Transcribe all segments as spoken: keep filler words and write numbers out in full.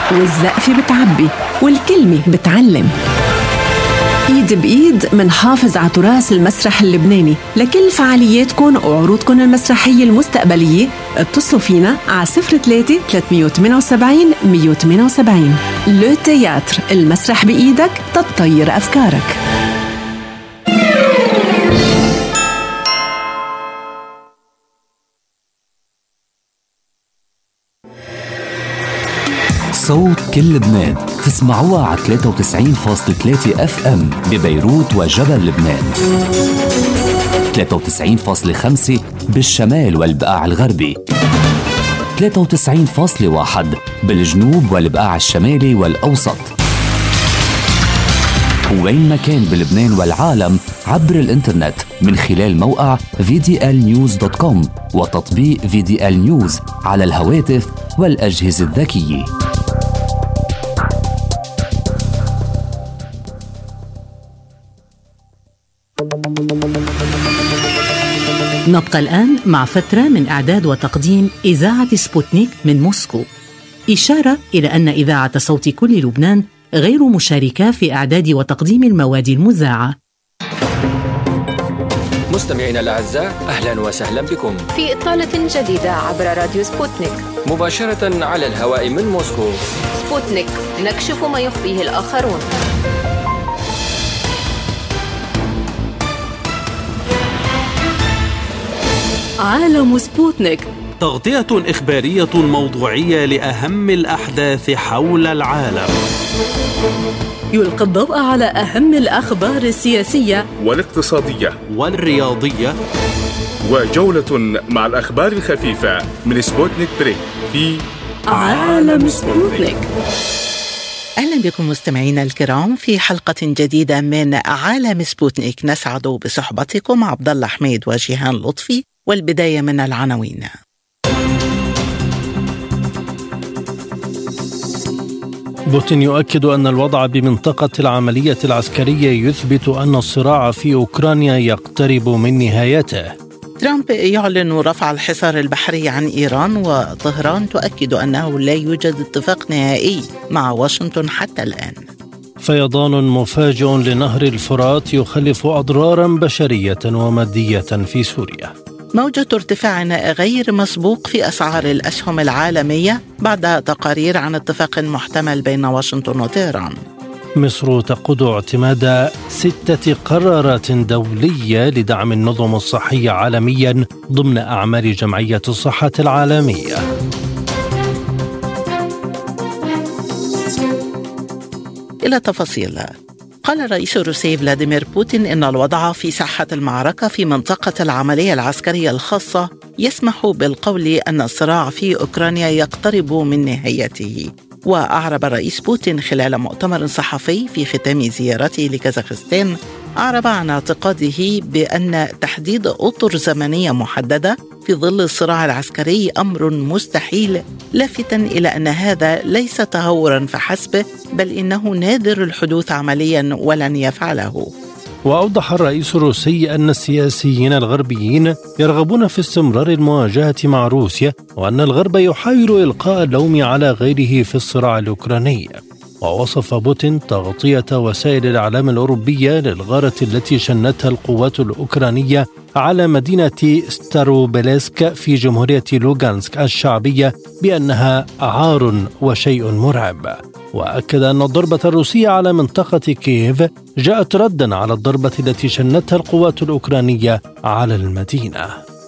والزقفة بتعبي والكلمة بتعلم. إيد بإيد منحافظ على تراث المسرح اللبناني. لكل فعالياتكن وعروضكن المسرحية المستقبلية اتصلوا فينا على صفر ثلاثة ثلاثمية وثمانية وسبعين مية وثمانية وسبعين. لو تياتر، المسرح بإيدك تطير أفكارك. صوت كل لبنان تسمعوها على ثلاثة وتسعين فاصلة ثلاثة اف ام ببيروت وجبل لبنان، ثلاثة وتسعين فاصلة خمسة بالشمال والبقاع الغربي، ثلاثة وتسعين فاصلة واحد بالجنوب والبقاع الشمالي والأوسط، وين ما كان بلبنان والعالم عبر الانترنت من خلال موقع في دي إل نيوز دوت كوم وتطبيق في دي إل نيوز على الهواتف والأجهزة الذكية. نبقى الآن مع فترة من إعداد وتقديم إذاعة سبوتنيك من موسكو، إشارة إلى أن إذاعة صوت كل لبنان غير مشاركة في إعداد وتقديم المواد المذاعة. مستمعينا الأعزاء، أهلا وسهلا بكم في إطلالة جديدة عبر راديو سبوتنيك مباشرة على الهواء من موسكو. سبوتنيك، نكشف ما يخفيه الآخرون. عالم سبوتنيك، تغطية إخبارية موضوعية لأهم الأحداث حول العالم، يلقي الضوء على أهم الأخبار السياسية والاقتصادية والرياضية، وجولة مع الأخبار الخفيفة من سبوتنيك بريك في عالم سبوتنيك. أهلا بكم مستمعينا الكرام في حلقة جديدة من عالم سبوتنيك. نسعد بصحبتكم عبد الله حميد وجيهان لطفي، والبداية من العناوين. بوتين يؤكد أن الوضع بمنطقة العملية العسكرية يثبت أن الصراع في أوكرانيا يقترب من نهايته. ترامب يعلن رفع الحصار البحري عن إيران، وطهران تؤكد أنه لا يوجد اتفاق نهائي مع واشنطن حتى الآن. فيضان مفاجئ لنهر الفرات يخلف أضرارا بشرية ومادية في سوريا. موجة ارتفاع غير مسبوق في أسعار الأسهم العالمية بعد تقارير عن اتفاق محتمل بين واشنطن وطهران. مصر تقود اعتماد ستة قرارات دولية لدعم النظم الصحية عالميا ضمن أعمال جمعية الصحة العالمية. إلى تفاصيل. قال الرئيس الروسي فلاديمير بوتين إن الوضع في ساحة المعركة في منطقة العملية العسكرية الخاصة يسمح بالقول أن الصراع في أوكرانيا يقترب من نهايته. وأعرب الرئيس بوتين خلال مؤتمر صحفي في ختام زيارته لكازاخستان، أعرب عن اعتقاده بأن تحديد أطر زمنية محددة في ظل الصراع العسكري أمر مستحيل، لافتاً إلى أن هذا ليس تهورا فحسب، بل إنه نادر الحدوث عملياً ولن يفعله. وأوضح الرئيس الروسي أن السياسيين الغربيين يرغبون في استمرار المواجهة مع روسيا، وأن الغرب يحاول إلقاء اللوم على غيره في الصراع الأوكراني. ووصف بوتين تغطية وسائل الإعلام الأوروبية للغارة التي شنتها القوات الأوكرانية على مدينة ستاروبيلسك في جمهورية لوغانسك الشعبية بأنها عار وشيء مرعب. وأكد أن الضربة الروسية على منطقة كييف جاءت رداً على الضربة التي شنتها القوات الأوكرانية على المدينة.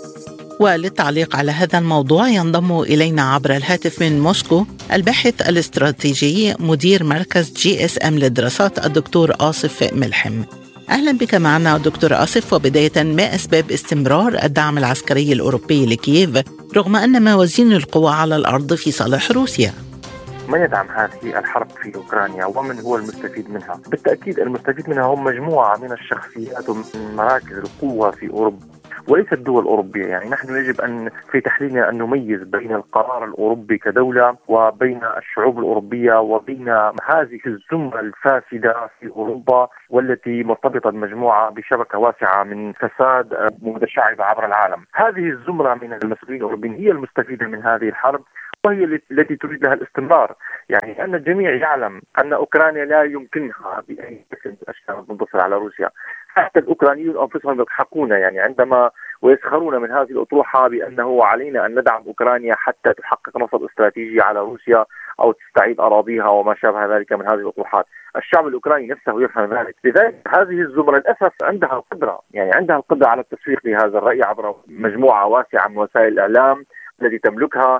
وللتعليق على هذا الموضوع ينضم إلينا عبر الهاتف من موسكو الباحث الاستراتيجي مدير مركز جي اس ام للدراسات الدكتور آصف ملحم. أهلا بك معنا دكتور آصف. وبداية، ما أسباب استمرار الدعم العسكري الأوروبي لكييف رغم أن موازين القوى على الأرض في صالح روسيا؟ من يدعم هذه الحرب في أوكرانيا ومن هو المستفيد منها؟ بالتأكيد المستفيد منها هم مجموعة من الشخصيات ومن مراكز القوة في أوروبا وليس الدول الأوروبية. يعني نحن يجب أن في تحليلنا أن نميز بين القرار الأوروبي كدولة وبين الشعوب الأوروبية وبين هذه الزمرة الفاسدة في أوروبا والتي مرتبطة بمجموعة بشبكة واسعة من فساد متشعبة عبر العالم. هذه الزمرة من المسؤولين الأوروبيين هي المستفيدة من هذه الحرب، وهي التي تريد لها الاستمرار. يعني أن الجميع يعلم أن أوكرانيا لا يمكنها بأي شكل من الأشكال أن تنتصر على روسيا. حتى الأوكرانيون أنفسهم يضحكون يعني عندما ويسخرون من هذه الأطروحة بأنه علينا أن ندعم أوكرانيا حتى تحقق نصر استراتيجي على روسيا أو تستعيد أراضيها وما شابه ذلك من هذه الأطروحات. الشعب الأوكراني نفسه يفهم ذلك. لذلك هذه الزمرة للأسف عندها القدرة يعني عندها القدرة على التسويق لهذا الرأي عبر مجموعة واسعة من وسائل الإعلام التي تملكها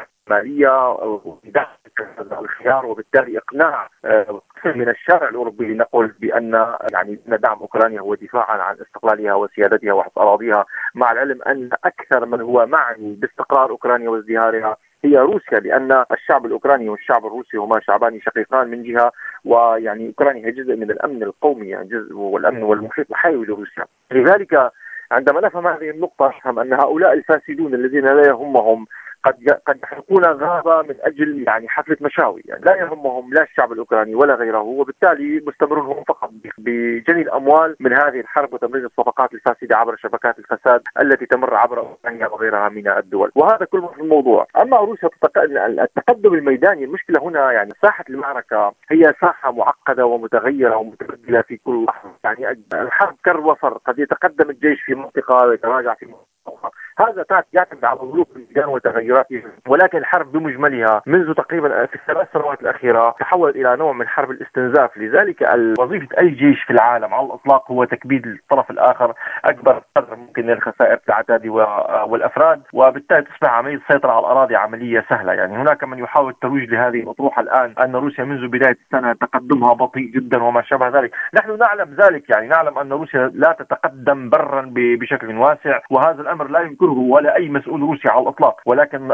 مالية ودعم هذا الخيار، وبالتالي إقناع من الشارع الأوروبي لنقول بأن يعني ندعم أوكرانيا هو دفاعا عن استقلالها وسيادتها وحفظ أراضيها، مع العلم أن أكثر من هو معني باستقرار أوكرانيا وازدهارها هي روسيا، لأن الشعب الأوكراني والشعب الروسي هما شعبان شقيقان من جهة، ويعني أوكرانيا هي جزء من الأمن القومي يعني جزء والأمن والمحيط الحيوي لروسيا. لذلك عندما نفهم هذه النقطة نفهم أن هؤلاء الفاسدون الذين لا يهمهم قد قد يحرقون غابة من أجل يعني حفلة مشاوي، يعني لا يهمهم لا الشعب الأوكراني ولا غيره، وبالتالي مستمرون هم فقط بجني الأموال من هذه الحرب وتمرير الصفقات الفاسدة عبر شبكات الفساد التي تمر عبر أوكرانيا وغيرها من الدول. وهذا كله في الموضوع. أما روسيا التقدم الميداني، المشكلة هنا يعني ساحة المعركة هي ساحة معقدة ومتغيرة ومتبدلة في كل لحظة. يعني الحرب كالوفر، قد يتقدم الجيش في منطقة ويتراجع في منطقة أخرى. هذا يعتمد على ظروف الميدان وتغيراته، ولكن الحرب بمجملها منذ تقريبا في الثلاث سنوات الأخيرة تحولت إلى نوع من حرب الاستنزاف. لذلك وظيفة أي جيش في العالم على الإطلاق هو تكبيد الطرف الآخر أكبر قدر ممكن للخسائر التعدادي والأفراد، وبالتالي تصبح عملية السيطرة على الأراضي عملية سهلة. يعني هناك من يحاول الترويج لهذه الأطروحة الآن أن روسيا منذ بداية السنة تقدمها بطيء جدا وما شابه ذلك. نحن نعلم ذلك، يعني نعلم أن روسيا لا تتقدم برا بشكل واسع، وهذا الأمر لا ينكره ولا أي مسؤول روسي على الإطلاق، ولكن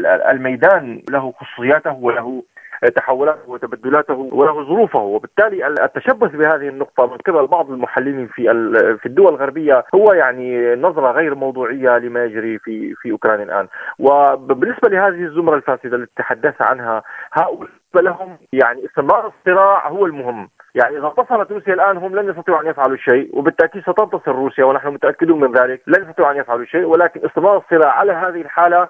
الميدان له خصوصياته وله تحولاته وتبدلاته وله ظروفه، وبالتالي التشبث بهذه النقطة من قبل بعض المحللين في في الدول الغربية هو يعني نظرة غير موضوعية لما يجري في في أوكرانيا الآن. وبالنسبة لهذه الزمرة الفاسدة التي تحدث عنها هؤلاء لهم يعني استمرار الصراع هو المهم. يعني إذا انتصرت روسيا الآن هم لن يستطيعوا أن يفعلوا شيء، وبالتأكيد ستنتصر روسيا ونحن متأكدون من ذلك، لن يستطيعوا أن يفعلوا شيء، ولكن استمرار الصراع على هذه الحالة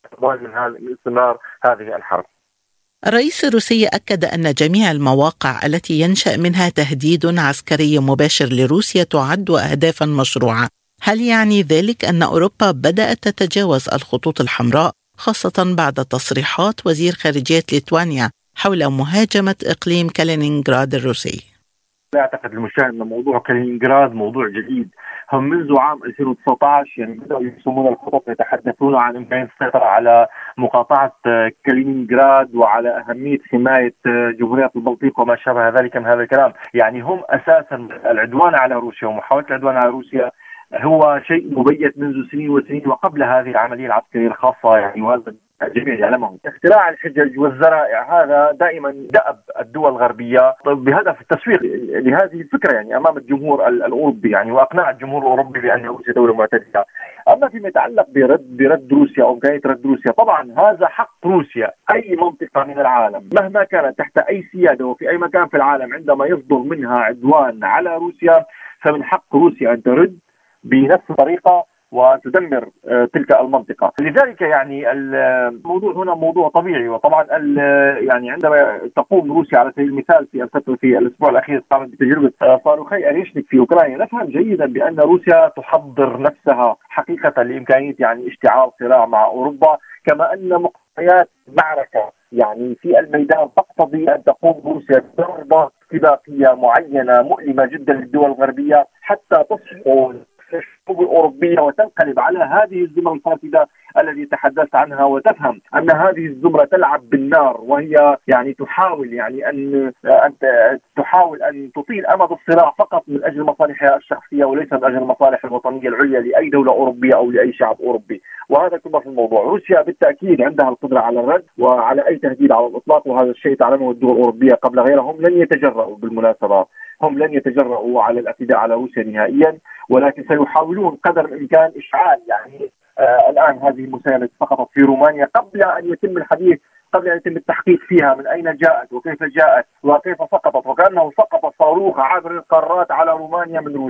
من هذا استمرار هذه الحرب. الرئيس الروسي أكد أن جميع المواقع التي ينشأ منها تهديد عسكري مباشر لروسيا تعد أهدافا مشروعة. هل يعني ذلك أن أوروبا بدأت تتجاوز الخطوط الحمراء، خاصة بعد تصريحات وزير خارجية ليتوانيا حول مهاجمة إقليم كالينينغراد الروسي؟ لا أعتقد المشاهد أن موضوع كالينينغراد موضوع جديد. هم منذ عام ألفين وتسعة عشر يعني بدأوا يرسمون الخطط، يتحدثون عن إمكانية السيطرة على مقاطعة كالينينغراد وعلى أهمية حماية جمهورية البلطيق وما شابه ذلك من هذا الكلام. يعني هم أساسا العدوان على روسيا ومحاولة العدوان على روسيا هو شيء مبيت منذ سنين وسنين وقبل هذه العملية العسكرية الخاصة، يعني وهذا الجميع يعلمه. اختراع الحجج والذرائع هذا دائما دأب الدول الغربية بهدف التسويق لهذه الفكرة يعني أمام الجمهور الأوروبي، يعني وأقناع الجمهور الأوروبي بأن روسيا دولة معتدلة. أما فيما يتعلق برد برد روسيا أو إمكانية رد روسيا، طبعا هذا حق روسيا. أي منطقة من العالم مهما كانت تحت أي سيادة وفي أي مكان في العالم عندما يصدر منها عدوان على روسيا فمن حق روسيا أن ترد بنفس الطريقة وتدمر تلك المنطقة. لذلك يعني الموضوع هنا موضوع طبيعي. وطبعا يعني عندما تقوم روسيا على سبيل المثال في الفترة في الأسبوع الأخير قامت بتجربة صاروخي أريشنيك في أوكرانيا، نفهم جيدا بأن روسيا تحضر نفسها حقيقة لإمكانية يعني اشتعال صراع مع أوروبا، كما أن مقتضيات معركة يعني في الميدان تقتضي أن تقوم روسيا بضربة استباقية معينة مؤلمة جدا للدول الغربية حتى تصحو الشعوب الأوروبية وتنقلب على هذه الزمرة الفاسدة التي تحدثت عنها، وتفهم أن هذه الزمرة تلعب بالنار وهي يعني تحاول يعني أن أن تحاول أن تطيل أمد الصراع فقط من أجل مصالحها الشخصية وليس من أجل المصالح الوطنية العليا لأي دولة أوروبية أو لأي شعب أوروبي. وهذا كله في الموضوع. روسيا بالتأكيد عندها القدرة على الرد وعلى أي تهديد على الإطلاق، وهذا الشيء تعلمه الدول الأوروبية قبل غيرهم. لن يتجرؤوا بالمناسبة، هم لن يتجرؤوا على الاعتداء على روسيا نهائيا، ولكن سيحاولون قدر الإمكان إشعال يعني آه الآن هذه المسايلة سقطت في رومانيا قبل أن يتم الحديث، قبل أن يتم التحقيق فيها من أين جاءت وكيف جاءت وكيف سقطت، وكأنه سقط صاروخ عبر القارات على رومانيا من روسيا.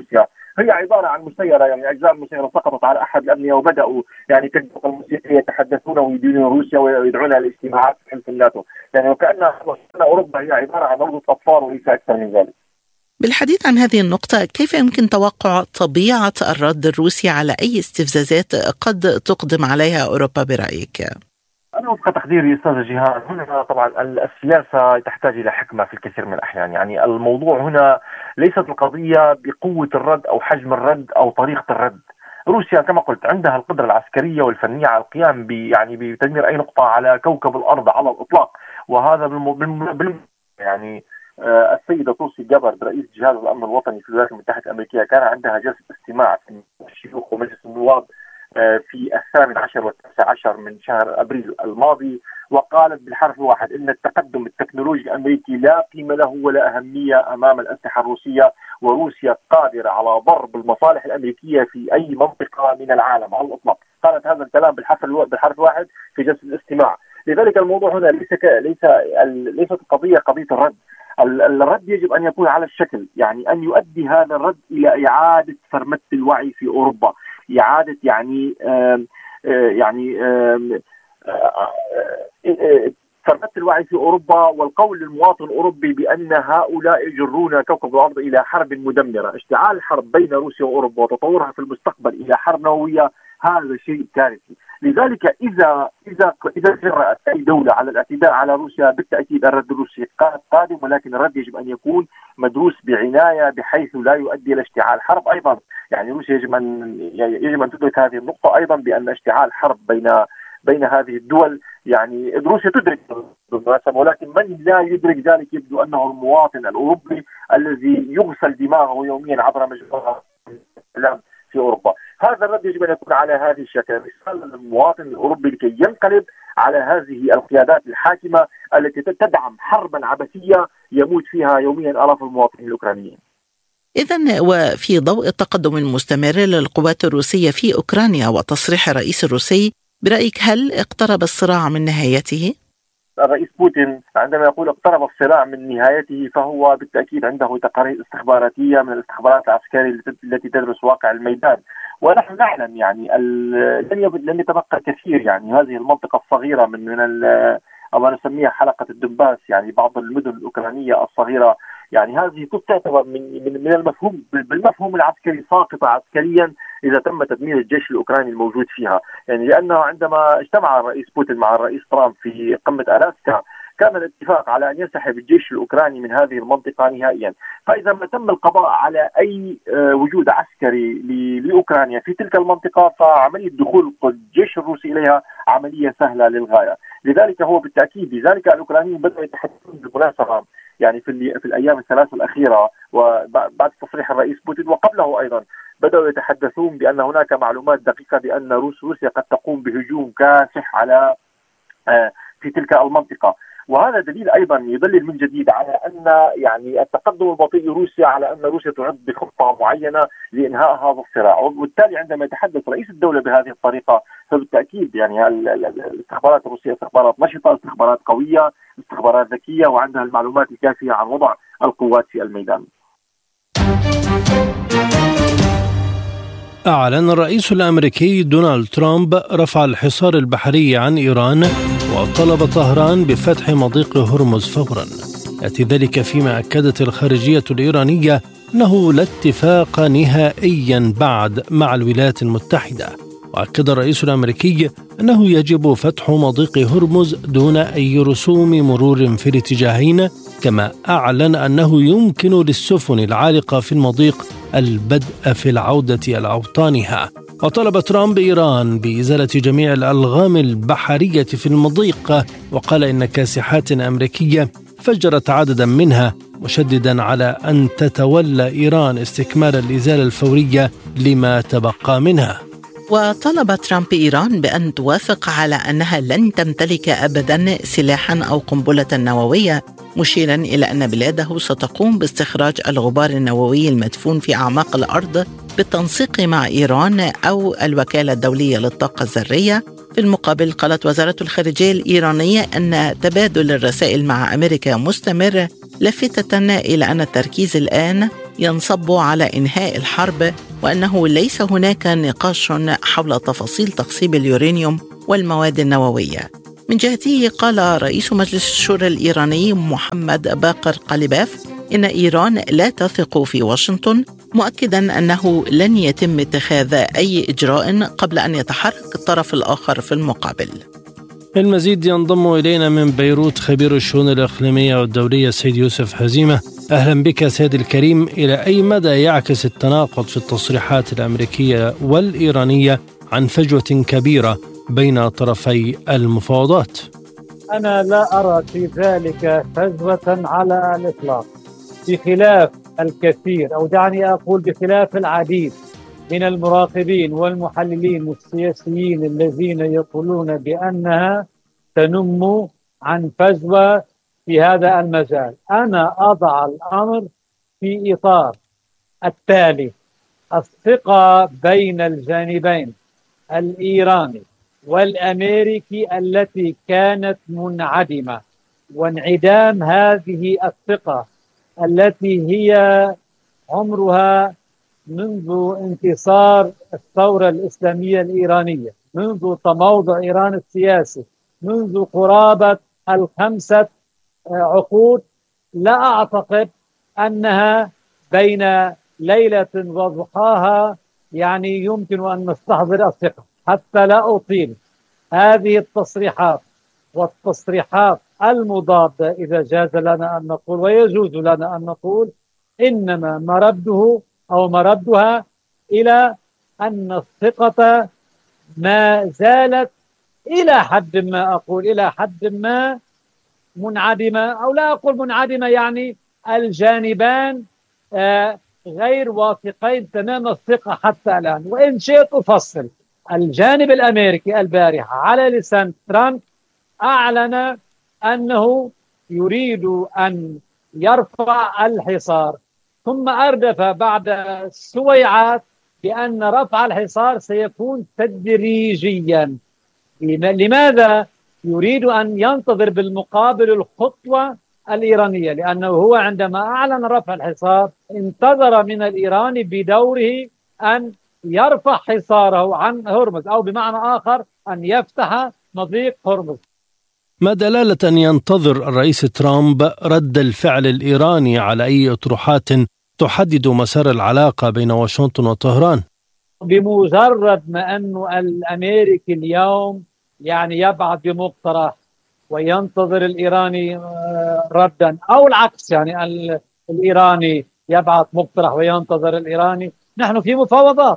هي عباره عن مسيره، يعني اجزاء المسيره سقطت على احد الابنيه وبداوا يعني كالفرق الموسيقيه يتحدثون ويدينون روسيا ويدعونها لاجتماعات في حلف الناتو، يعني وكأن اوروبا هي عباره عن روضه اطفال وليس اكثر من ذلك. بالحديث عن هذه النقطة، كيف يمكن توقع طبيعة الرد الروسي على أي استفزازات قد تقدم عليها أوروبا برأيك؟ أنا وفق تقديري أستاذ جيهان، هنا طبعا السياسة تحتاج إلى حكمة في الكثير من الأحيان. يعني الموضوع هنا ليست القضية بقوة الرد أو حجم الرد أو طريقة الرد. روسيا كما قلت عندها القدرة العسكرية والفنية على القيام ب يعني بتدمير أي نقطة على كوكب الأرض على الإطلاق، وهذا بالم... بالم... بالم... يعني آه السيدة توسي جابرد رئيس جهاز الأمن الوطني في الولايات المتحدة الأمريكية كان عندها جلسة استماع في الشيوخ ومجلس النواب في الثامن عشر والتاسع عشر من شهر أبريل الماضي، وقالت بالحرف الواحد إن التقدم التكنولوجي الأمريكي لا قيمة له ولا أهمية أمام الأسلحة الروسية، وروسيا قادرة على ضرب المصالح الأمريكية في أي منطقة من العالم على الإطلاق. قالت هذا الكلام بالحرف بالحرف الواحد في جلسة الاستماع. لذلك الموضوع هنا ليس ك... ليس ال... ليست القضية قضية الرد. الرد يجب أن يكون على الشكل، يعني أن يؤدي هذا الرد إلى إعادة فرمة الوعي في أوروبا، إعادة يعني آم آم يعني آم فرمة الوعي في أوروبا، والقول للمواطن الأوروبي بأن هؤلاء يجرون كوكب الأرض إلى حرب مدمرة. اشتعال الحرب بين روسيا وأوروبا وتطورها في المستقبل إلى حرب نووية هذا شيء كارثي. لذلك إذا إذا إذا جرأت أي دولة على الاعتداء على روسيا بالتأكيد الرد الروسي قادم، ولكن الرد يجب أن يكون مدروس بعناية بحيث لا يؤدي إلى اشتعال حرب. أيضا يعني روسيا يجب أن يجب أن تدرك هذه النقطة أيضا، بأن اشتعال حرب بين بين هذه الدول يعني روسيا تدرك بالمناسبة، ولكن من لا يدرك ذلك يبدو أنه المواطن الأوروبي الذي يغسل دماغه يوميا عبر مجموعة الإعلام في أوروبا. هذا الرد يجب أن يكون على هذه الشكل، رسالة للمواطن الأوروبي لكي ينقلب على هذه القيادات الحاكمة التي تدعم حربا عبثية يموت فيها يوميا آلاف المواطنين الأوكرانيين. إذن وفي ضوء التقدم المستمر للقوات الروسية في أوكرانيا وتصريح الرئيس الروسي، برأيك هل اقترب الصراع من نهايته؟ الرئيس بوتين عندما يقول اقترب الصراع من نهايته فهو بالتأكيد عنده تقارير استخباراتية من الاستخبارات العسكرية التي تدرس واقع الميدان، ونحن نعلم يعني لن يتبقى كثير. يعني هذه المنطقة الصغيرة من من أو نسميها حلقة الدنباس، يعني بعض المدن الأوكرانية الصغيرة، يعني هذه تعتبر من من من المفهوم بالمفهوم العسكري ساقطة عسكريا إذا تم تدمير الجيش الأوكراني الموجود فيها. يعني لأنه عندما اجتمع الرئيس بوتين مع الرئيس ترامب في قمة ألاسكا كان الاتفاق على أن ينسحب الجيش الأوكراني من هذه المنطقة نهائيا. فإذا ما تم القضاء على أي وجود عسكري لأوكرانيا في تلك المنطقة فعملية دخول الجيش الروسي إليها عملية سهلة للغاية. لذلك هو بالتأكيد لذلك الأوكرانيين بدأوا يتحدثون بالمناسبة يعني في في الأيام الثلاث الأخيرة وبعد تصريح الرئيس بوتين وقبله أيضا بدأوا يتحدثون بأن هناك معلومات دقيقة بأن روسيا قد تقوم بهجوم كاسح على في تلك المنطقة. وهذا دليل أيضا يدلل من جديد على أن يعني التقدم البطيء لروسيا، على أن روسيا تعد بخطة معينة لإنهاء هذا الصراع. وبالتالي عندما يتحدث رئيس الدولة بهذه الطريقة فبالتأكيد يعني الاستخبارات الروسية استخبارات نشطة، استخبارات قوية، استخبارات ذكية، وعندها المعلومات الكافية عن وضع القوات في الميدان. أعلن الرئيس الأمريكي دونالد ترامب رفع الحصار البحري عن إيران وطلب طهران بفتح مضيق هرمز فورا. يأتي ذلك فيما أكدت الخارجية الإيرانية أنه لا اتفاق نهائيا بعد مع الولايات المتحدة. وأكد الرئيس الأمريكي أنه يجب فتح مضيق هرمز دون أي رسوم مرور في الاتجاهين، كما أعلن أنه يمكن للسفن العالقة في المضيق البدء في العودة إلى أوطانها. وطلب ترامب إيران بإزالة جميع الألغام البحرية في المضيق، وقال إن كاسحات أمريكية فجرت عددا منها، مشددا على أن تتولى إيران استكمال الإزالة الفورية لما تبقى منها. وطلب ترامب إيران بأن توافق على أنها لن تمتلك أبدا سلاحا أو قنبلة نووية، مشيرا إلى أن بلاده ستقوم باستخراج الغبار النووي المدفون في أعماق الأرض بالتنسيق مع إيران أو الوكالة الدولية للطاقة الذرية. في المقابل قالت وزارة الخارجية الإيرانية أن تبادل الرسائل مع أمريكا مستمر، لافتة إلى أن التركيز الآن ينصب على إنهاء الحرب، وأنه ليس هناك نقاش حول تفاصيل تخصيب اليورانيوم والمواد النووية. من جهته قال رئيس مجلس الشورى الإيراني محمد باقر قليباف إن إيران لا تثق في واشنطن، مؤكدا أنه لن يتم اتخاذ أي إجراء قبل أن يتحرك الطرف الآخر في المقابل. المزيد ينضم إلينا من بيروت خبير الشؤون الإقليمية والدولية سيد يوسف هزيمة. أهلا بك سيد الكريم. إلى أي مدى يعكس التناقض في التصريحات الأمريكية والإيرانية عن فجوة كبيرة بين طرفي المفاوضات؟ أنا لا أرى في ذلك فجوة على الإطلاق، بخلاف الكثير أو دعني أقول بخلاف العديد من المراقبين والمحللين السياسيين الذين يقولون بأنها تنم عن فجوة في هذا المجال. أنا أضع الأمر في إطار التالي: الثقة بين الجانبين الإيراني والأمريكي التي كانت منعدمة، وانعدام هذه الثقة التي هي عمرها منذ انتصار الثورة الإسلامية الإيرانية، منذ تموضع إيران السياسي، منذ قرابة الخمسة عقود. لا أعتقد أنها بين ليلة وضحاها يعني يمكن أن نستحضر الثقة. حتى لا أطيل، هذه التصريحات والتصريحات المضادة إذا جاز لنا أن نقول ويجوز لنا أن نقول إنما مرده أو مردها إلى أن الثقة ما زالت إلى حد ما أقول إلى حد ما منعدمة، أو لا أقول منعدمة يعني الجانبان آه غير واثقين تمام الثقة حتى الآن. وإن شئت أفصل، الجانب الأمريكي البارحة على لسان ترامب أعلن أنه يريد أن يرفع الحصار، ثم أردف بعد سويعات بأن رفع الحصار سيكون تدريجيا. لماذا يريد أن ينتظر بالمقابل الخطوة الإيرانية؟ لأنه هو عندما أعلن رفع الحصار انتظر من الإيراني بدوره أن يرفع حصاره عن هرمز، أو بمعنى آخر أن يفتح مضيق هرمز. ما دلالة أن ينتظر الرئيس ترامب رد الفعل الإيراني على أي أطروحات تحدد مسار العلاقة بين واشنطن وطهران؟ بمجرد ما أن الأمريكي اليوم يعني يبعث بمقترح وينتظر الإيراني ردا، أو العكس يعني الإيراني يبعث مقترح وينتظر الإيراني، نحن في مفاوضات.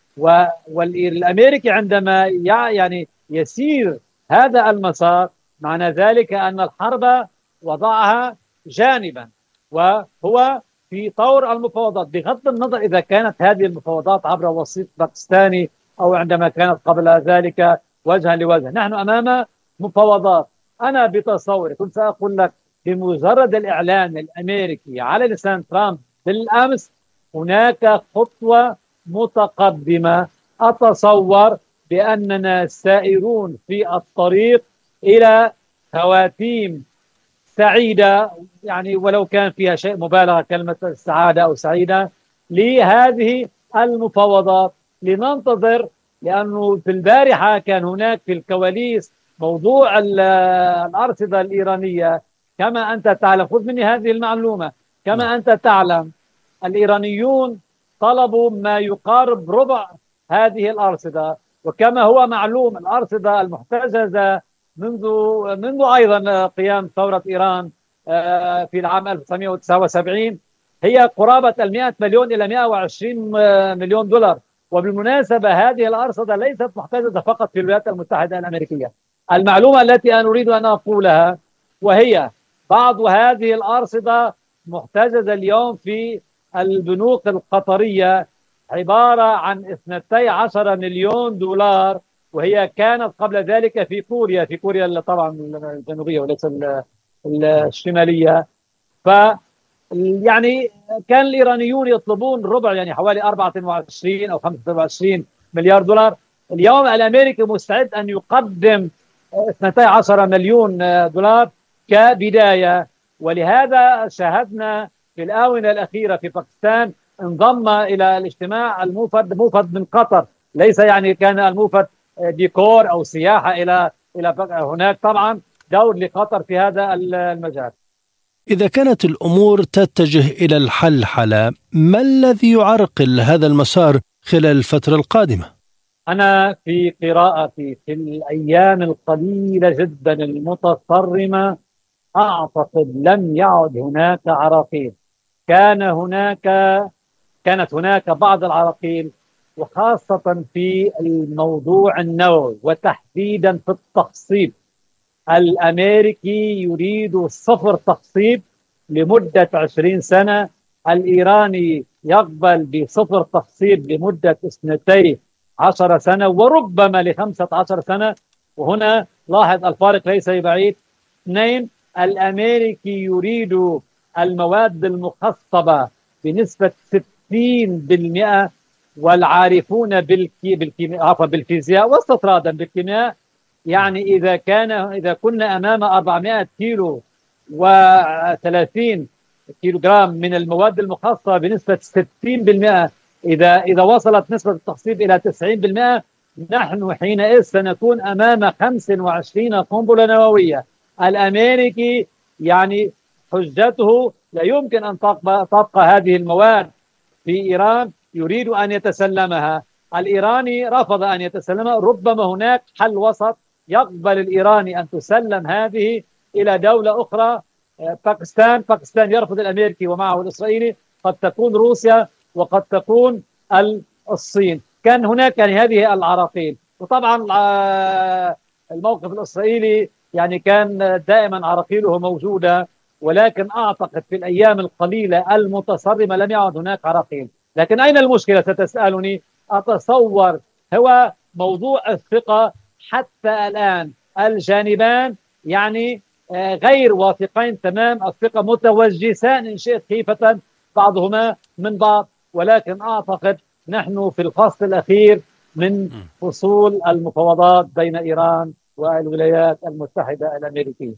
والأمريكي عندما يعني يسير هذا المسار معنى ذلك أن الحرب وضعها جانبا وهو في طور المفاوضات، بغض النظر إذا كانت هذه المفاوضات عبر وسيط باكستاني أو عندما كانت قبل ذلك وجها لوجه. نحن أمام مفاوضات. أنا بتصوري كنت سأقول لك بمجرد الإعلان الأمريكي على لسان ترامب بالأمس هناك خطوة متقدمة. أتصور بأننا سائرون في الطريق إلى خواتيم سعيدة، يعني ولو كان فيها شيء مبالغة كلمة السعادة أو سعيدة لهذه المفاوضات. لننتظر، لأنه في البارحة كان هناك في الكواليس موضوع الأرصدة الإيرانية. كما أنت تعلم، خذ مني هذه المعلومة، كما أنت تعلم الإيرانيون طلبوا ما يقارب ربع هذه الأرصدة، وكما هو معلوم الأرصدة المحتجزة منذ منذ أيضا قيام ثورة إيران في العام ألف وتسعمائة وتسعة وسبعين هي قرابة المئة مليون إلى مئة وعشرين مليون دولار. وبالمناسبة هذه الأرصدة ليست محتجزة فقط في الولايات المتحدة الأمريكية. المعلومة التي أنا أريد أن أقولها وهي بعض هذه الأرصدة محتجزة اليوم في البنوك القطرية عبارة عن اثنتي عشر مليون دولار، وهي كانت قبل ذلك في كوريا في كوريا طبعا الجنوبية وليس الشمالية. ف يعني كان الإيرانيون يطلبون ربع، يعني حوالي أربعة وعشرين أو خمسة وعشرين مليار دولار. اليوم الأمريكي مستعد أن يقدم اثنتي عشر مليون دولار كبداية. ولهذا شاهدنا في الآونة الأخيرة في باكستان انضم إلى الاجتماع الموفد موفد من قطر، ليس يعني كان الموفد ديكور أو سياحة إلى إلى هناك طبعا دور لقطر في هذا المجال. إذا كانت الأمور تتجه إلى الحلحلة، ما الذي يعرقل هذا المسار خلال الفترة القادمة؟ أنا في قراءتي في الأيام القليلة جدا المتصرمة أعتقد لم يعد هناك عراقيل. كان هناك كانت هناك بعض العراقيل، وخاصة في الموضوع النووي وتحديدا في التخصيب. الأمريكي يريد صفر تخصيب لمدة عشرين سنة، الإيراني يقبل بصفر تخصيب لمدة اثنتي عشر سنة وربما لخمسة عشر سنة. وهنا لاحظ الفارق ليس بعيد. اثنين، الأمريكي يريد المواد المخصبة بنسبة ستين بالمئة، والعارفون بالكي بالكيمياء عفوا بالفيزياء واستطرادا بالكيمياء يعني إذا كان إذا كنا أمام أربعمائة كيلو وثلاثين كيلو جرام من المواد المخصبة بنسبة ستين بالمئة، إذا إذا وصلت نسبة التخصيب إلى تسعين بالمئة، نحن حينئذ سنكون أمام خمسة وعشرين قنبلة نووية. الأمريكي يعني حجته لا يمكن أن تبقى, تبقى هذه المواد في إيران، يريد أن يتسلمها. الإيراني رفض أن يتسلمها. ربما هناك حل وسط، يقبل الإيراني أن تسلم هذه إلى دولة أخرى، باكستان باكستان يرفض الأمريكي ومعه الإسرائيلي، قد تكون روسيا وقد تكون الصين. كان هناك يعني هذه العراقيل. وطبعا الموقف الإسرائيلي يعني كان دائما عراقيله موجودة، ولكن أعتقد في الأيام القليلة المتصرمة لم يعد هناك عراقيل. لكن أين المشكلة ستسألني؟ أتصور هو موضوع الثقة. حتى الآن الجانبان يعني غير واثقين تمام الثقة، متوجسان إن شئت خيفة بعضهما من بعض. ولكن أعتقد نحن في الفصل الأخير من فصول المفاوضات بين إيران والولايات المتحدة الأمريكية.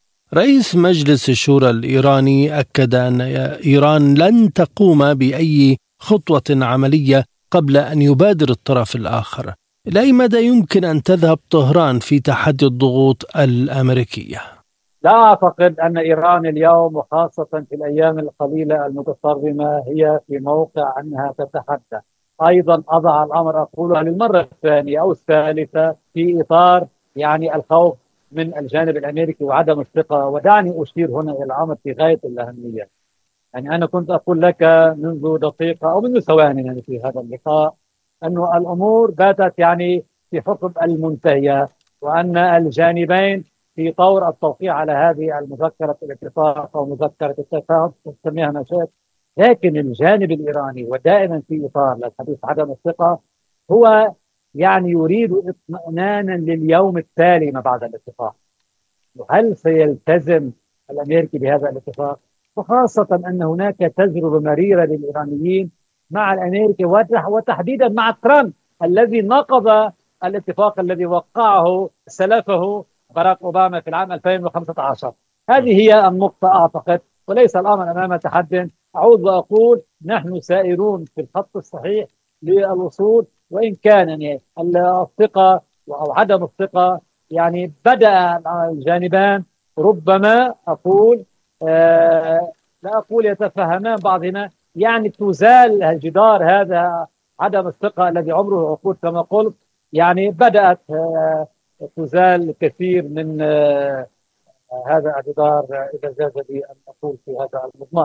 رئيس مجلس الشورى الإيراني أكد أن إيران لن تقوم بأي خطوة عملية قبل أن يبادر الطرف الآخر. إلى أي مدى يمكن أن تذهب طهران في تحدي الضغوط الأمريكية؟ لا أعتقد أن إيران اليوم وخاصة في الأيام القليلة المتصرمة هي في موقع أنها تتحدى. أيضا أضع الأمر أقولها للمرة الثانية أو الثالثة في إطار يعني الخوف من الجانب الأمريكي وعدم الثقة. ودعني أشير هنا إلى الأمر في غاية الأهمية. يعني أنا كنت أقول لك منذ دقيقة أو منذ ثواني يعني في هذا اللقاء أن الأمور باتت يعني في حقب المنتهية، وأن الجانبين في طور التوقيع على هذه المذكرة الاتفاق أو مذكرة التفاهم تسميها ما شئت. لكن الجانب الإيراني ودائما في إطار الحديث عدم الثقة هو يعني يريد اطمئنانا لليوم التالي ما بعد الاتفاق. وهل سيلتزم الأمريكي بهذا الاتفاق؟ وخاصة أن هناك تجربة مريرة للإيرانيين مع الأمريكي وتحديدا مع ترامب الذي نقض الاتفاق الذي وقعه سلفه باراك أوباما في العام ألفين وخمسة عشر. هذه هي النقطة أعتقد، وليس الأمر أمام تحدي. أعود وأقول نحن سائرون في الخط الصحيح للوصول، وإن كان يعني الثقة أو عدم الثقة يعني بدأ الجانبان ربما أقول آه لا أقول يتفهمان بعضهما، يعني تزال الجدار هذا عدم الثقة الذي عمره عقود كما قلت، يعني بدأت آه تزال كثير من آه هذا الجدار إذا جاز لي أن أقول في هذا المضمار.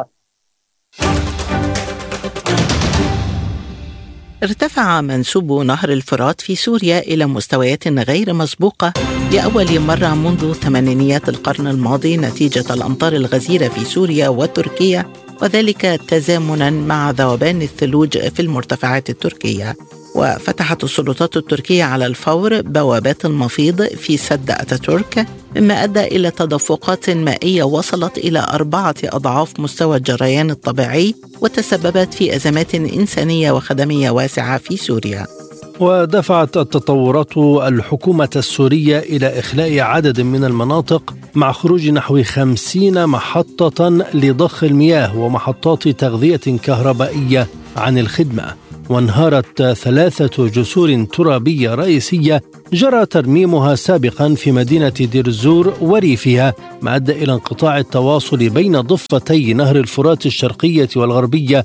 ارتفع منسوب نهر الفرات في سوريا إلى مستويات غير مسبوقة لأول مرة منذ ثمانينيات القرن الماضي نتيجة الأمطار الغزيرة في سوريا وتركيا، وذلك تزامنا مع ذوبان الثلوج في المرتفعات التركية. وفتحت السلطات التركية على الفور بوابات المفيض في سد أتاتورك، مما أدى إلى تدفقات مائية وصلت إلى أربعة أضعاف مستوى الجريان الطبيعي، وتسببت في أزمات إنسانية وخدمية واسعة في سوريا. ودفعت التطورات الحكومة السورية إلى إخلاء عدد من المناطق مع خروج نحو خمسين محطة لضخ المياه ومحطات تغذية كهربائية عن الخدمة. وانهارت ثلاثة جسور ترابية رئيسية جرى ترميمها سابقا في مدينة دير الزور وريفها، ما أدى إلى انقطاع التواصل بين ضفتي نهر الفرات الشرقية والغربية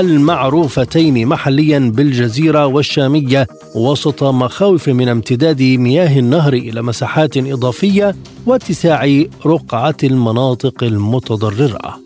المعروفتين محليا بالجزيرة والشامية، وسط مخاوف من امتداد مياه النهر إلى مساحات إضافية واتساع رقعة المناطق المتضررة.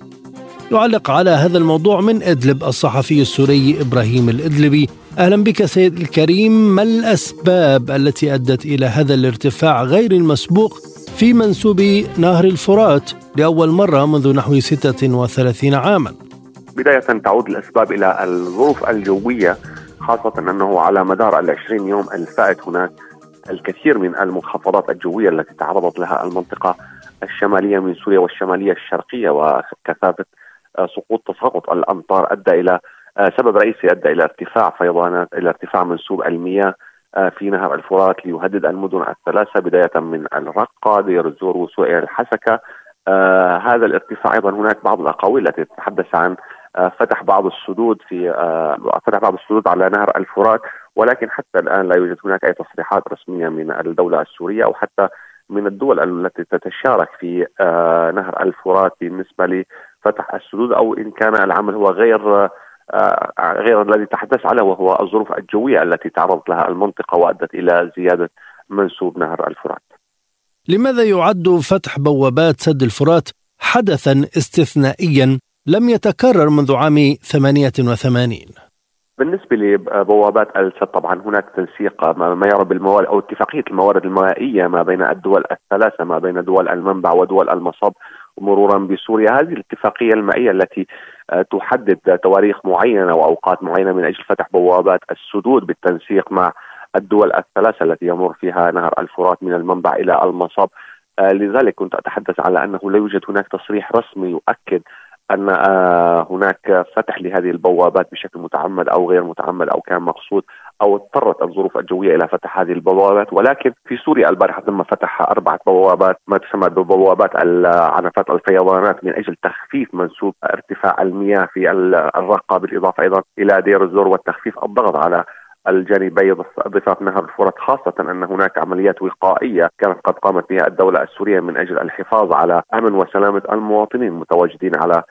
يعلق على هذا الموضوع من إدلب الصحفي السوري إبراهيم الإدلبي. أهلا بك سيد الكريم. ما الأسباب التي أدت إلى هذا الارتفاع غير المسبوق في منسوب نهر الفرات لأول مرة منذ نحو ستة وثلاثين عاما؟ بداية تعود الأسباب إلى الظروف الجوية، خاصة أنه على مدار العشرين يوم الفائت هناك الكثير من المنخفضات الجوية التي تعرضت لها المنطقة الشمالية من سوريا والشمالية الشرقية، وكثافة سقوط تساقط الأمطار أدى إلى سبب رئيسي أدى إلى ارتفاع فيضانات، إلى ارتفاع منسوب المياه في نهر الفرات ليهدد المدن الثلاثة بداية من الرقة، دير الزور، وسوير الحسكة. آه هذا الارتفاع أيضا هناك بعض الأقاويل التي تتحدث عن آه فتح بعض السدود في آه فتح بعض السدود على نهر الفرات، ولكن حتى الآن لا يوجد هناك أي تصريحات رسمية من الدولة السورية أو حتى من الدول التي تتشارك في آه نهر الفرات بالنسبة لفتح السدود، أو إن كان العمل هو غير آه غير الذي تحدث عليه، وهو الظروف الجوية التي تعرضت لها المنطقة وأدت إلى زيادة منسوب نهر الفرات. لماذا يعد فتح بوابات سد الفرات حدثا استثنائيا لم يتكرر منذ عام ثمانية وثمانين؟ بالنسبة لبوابات السد طبعا هناك تنسيق ما يرى بالموارد أو اتفاقية الموارد المائية ما بين الدول الثلاثة، ما بين دول المنبع ودول المصب مرورا بسوريا. هذه الاتفاقية المائية التي تحدد تواريخ معينة وأوقات معينة من أجل فتح بوابات السدود بالتنسيق مع الدول الثلاثة التي يمر فيها نهر الفرات من المنبع إلى المصب. آه لذلك كنت أتحدث على أنه لا يوجد هناك تصريح رسمي يؤكد أن آه هناك فتح لهذه البوابات بشكل متعمد أو غير متعمد أو كان مقصود أو اضطرت الظروف الجوية إلى فتح هذه البوابات. ولكن في سوريا البارحة تم فتح أربعة بوابات ما تسمى ببوابات عنفات الفيضانات من أجل تخفيف منسوب ارتفاع المياه في الرقة، بالإضافة أيضا إلى دير الزور والتخفيف الضغط على الجانبي ضفاف نهر الفرات، خاصة أن هناك عمليات وقائية كانت قد قامت بها الدولة السورية من أجل الحفاظ على أمن وسلامة المواطنين المتواجدين على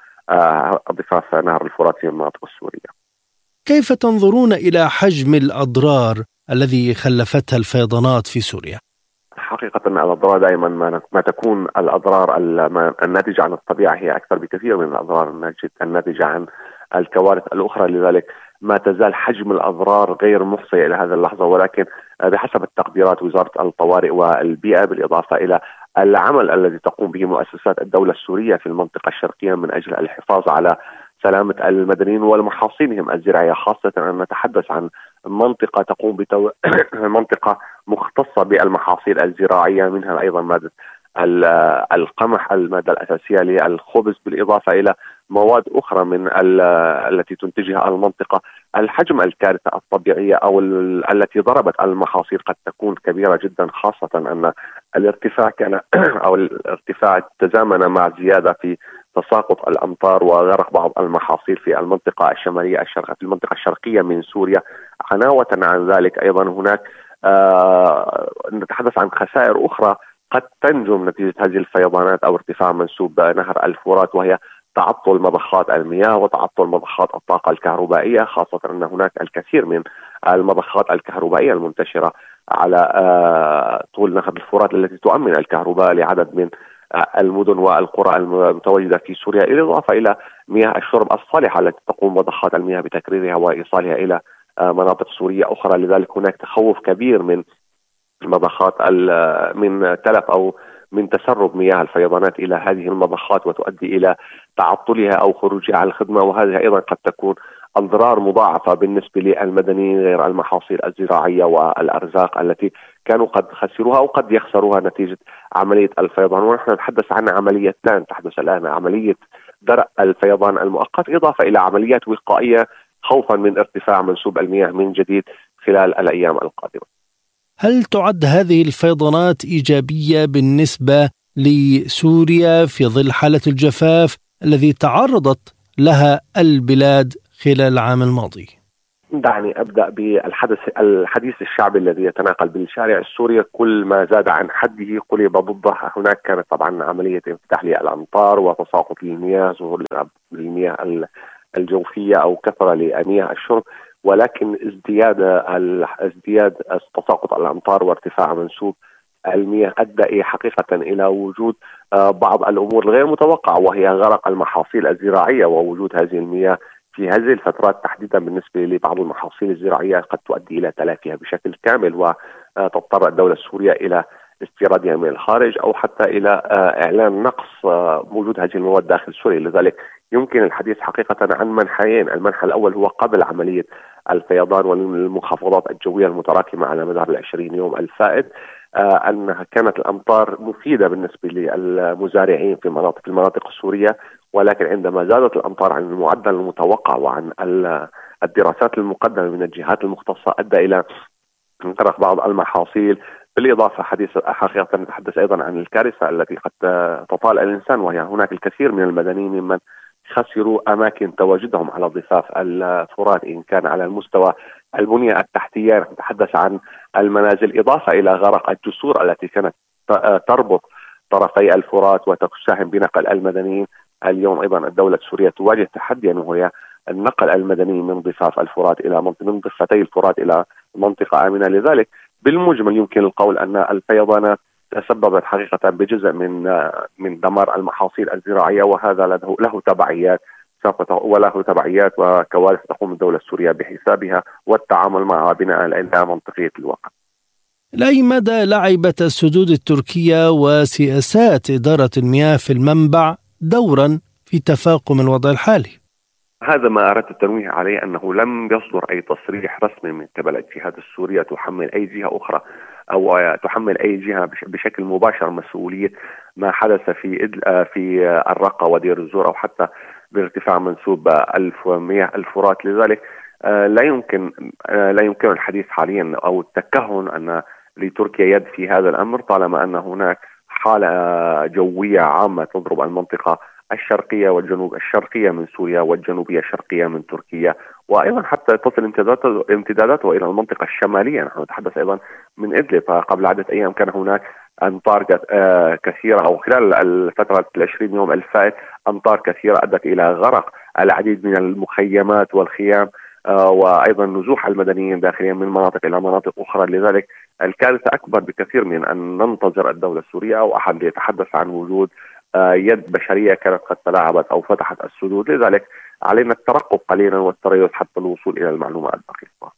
ضفاف نهر الفرات في المناطق السورية. كيف تنظرون إلى حجم الأضرار الذي خلفتها الفيضانات في سوريا؟ حقيقة أن الأضرار دائما ما تكون الأضرار الناتجة عن الطبيعة هي أكثر بكثير من الأضرار الناتجة عن الكوارث الأخرى. لذلك ما تزال حجم الأضرار غير محصية إلى هذه اللحظة، ولكن بحسب التقديرات وزارة الطوارئ والبيئة بالإضافة إلى العمل الذي تقوم به مؤسسات الدولة السورية في المنطقة الشرقية من أجل الحفاظ على سلامة المدنيين والمحاصيلهم الزراعية، خاصة أن نتحدث عن منطقة تقوم بتو... منطقة مختصة بالمحاصيل الزراعية، منها أيضا مادة القمح المادة الأساسية للخبز، بالإضافة إلى مواد أخرى من التي تنتجها المنطقة. الحجم الكارثة الطبيعية أو التي ضربت المحاصيل قد تكون كبيرة جدا، خاصة أن الارتفاع كان أو الارتفاع تزامن مع زيادة في تساقط الأمطار وغرق بعض المحاصيل في المنطقة الشمالية الشرق في المنطقة الشرقية من سوريا. علاوة عن ذلك أيضا هناك آه نتحدث عن خسائر أخرى قد تنجم نتيجة هذه الفيضانات أو ارتفاع منسوب نهر الفرات، وهي تعطل مضخات المياه وتعطل مضخات الطاقة الكهربائية، خاصة أن هناك الكثير من المضخات الكهربائية المنتشرة على طول نهر الفرات التي تؤمن الكهرباء لعدد من المدن والقرى المتواجدة في سوريا، بالإضافة إلى مياه الشرب الصالحة التي تقوم مضخات المياه بتكريرها وإيصالها إلى مناطق سورية أخرى. لذلك هناك تخوف كبير من مضخات من تلف أو من تسرب مياه الفيضانات إلى هذه المضخات وتؤدي إلى تعطلها أو خروجها عن الخدمة، وهذه أيضا قد تكون أضرار مضاعفة بالنسبة للمدنيين غير المحاصيل الزراعية والأرزاق التي كانوا قد خسروها أو قد يخسروها نتيجة عملية الفيضان. ونحن نتحدث عن عمليتان تحدث الآن، عملية درء الفيضان المؤقت إضافة إلى عمليات وقائية خوفا من ارتفاع منسوب المياه من جديد خلال الأيام القادمة. هل تعد هذه الفيضانات إيجابية بالنسبة لسوريا في ظل حالة الجفاف الذي تعرضت لها البلاد خلال العام الماضي؟ دعني أبدأ بالحدث الحديث الشعبي الذي يتناقل بالشارع السوري، كل ما زاد عن حده قلب ضده. هناك كانت طبعا عملية انفتاح للأمطار وتساقط للمياه، ظهور للمياه الجوفية أو كثرة لمياه الشرب، ولكن ازدياد ازدياد تساقط الأمطار وارتفاع منسوب المياه أدى حقيقة إلى وجود بعض الأمور الغير متوقعة، وهي غرق المحاصيل الزراعية، ووجود هذه المياه في هذه الفترات تحديدا بالنسبة لبعض المحاصيل الزراعية قد تؤدي إلى تلافيها بشكل كامل، وتضطر الدولة السورية إلى استيرادها من الخارج أو حتى إلى إعلان نقص وجود هذه المواد داخل سوريا. لذلك يمكن الحديث حقيقة عن منحيين. المنحى الأول هو قبل عملية الفيضان والمنخفضات الجوية المتراكمة على مدار العشرين يوم الفائت، أنها كانت الأمطار مفيدة بالنسبة للمزارعين في مناطق المناطق السورية، ولكن عندما زادت الأمطار عن المعدل المتوقع وعن الدراسات المقدمة من الجهات المختصة أدى إلى غرق بعض المحاصيل. بالإضافة حديث حقيقة نتحدث أيضا عن الكارثة التي قد تطال الإنسان، وهي هناك الكثير من المدنيين ممن خسروا أماكن تواجدهم على ضفاف الفرات، إن كان على المستوى البنية التحتية، نتحدث عن المنازل، إضافة إلى غرق الجسور التي كانت تربط طرفي الفرات وتساهم بنقل المدنيين. اليوم أيضا الدولة السورية تواجه تحديا، وهي النقل المدني من ضفاف الفرات إلى منطقة من ضفتي الفرات إلى منطقة آمنة. لذلك بالمجمل يمكن القول أن الفيضانات تسببت حقيقة بجزء من من دمار المحاصيل الزراعية، وهذا له له تبعيات وله تبعيات وكوارث تقوم الدولة السورية بحسابها والتعامل معها بناء على منطقية الواقع. لأي مدى لعبت السدود التركية وسياسات إدارة المياه في المنبع دورا في تفاقم الوضع الحالي؟ هذا ما أردت التنويه عليه، أنه لم يصدر أي تصريح رسمي من قبل الجهات السورية تحمل أي جهة أخرى أو تحمل أي جهة بشكل مباشر مسؤولية ما حدث في في الرقة ودير الزور أو حتى بارتفاع منسوب مياه الفرات. لذلك لا يمكن لا يمكن الحديث حاليا أو التكهن أن لتركيا يد في هذا الأمر، طالما أن هناك حالة جوية عامة تضرب المنطقة الشرقية والجنوب الشرقية من سوريا والجنوبية الشرقية من تركيا، وأيضا حتى تصل امتداداته امتداداته إلى المنطقة الشمالية. نحن نتحدث أيضا من إدلب، فقبل عدة أيام كان هناك أمطار كثيرة، أو خلال الفترة العشرين يوم الفائت أمطار كثيرة أدت إلى غرق العديد من المخيمات والخيام، وأيضا نزوح المدنيين داخليا من مناطق إلى مناطق أخرى. لذلك الكارثة أكبر بكثير من أن ننتظر الدولة السورية أو أحد يتحدث عن وجود يد بشرية كانت قد تلاعبت أو فتحت السدود. لذلك علينا الترقب قليلا والتريث حتى الوصول إلى المعلومة الدقيقة.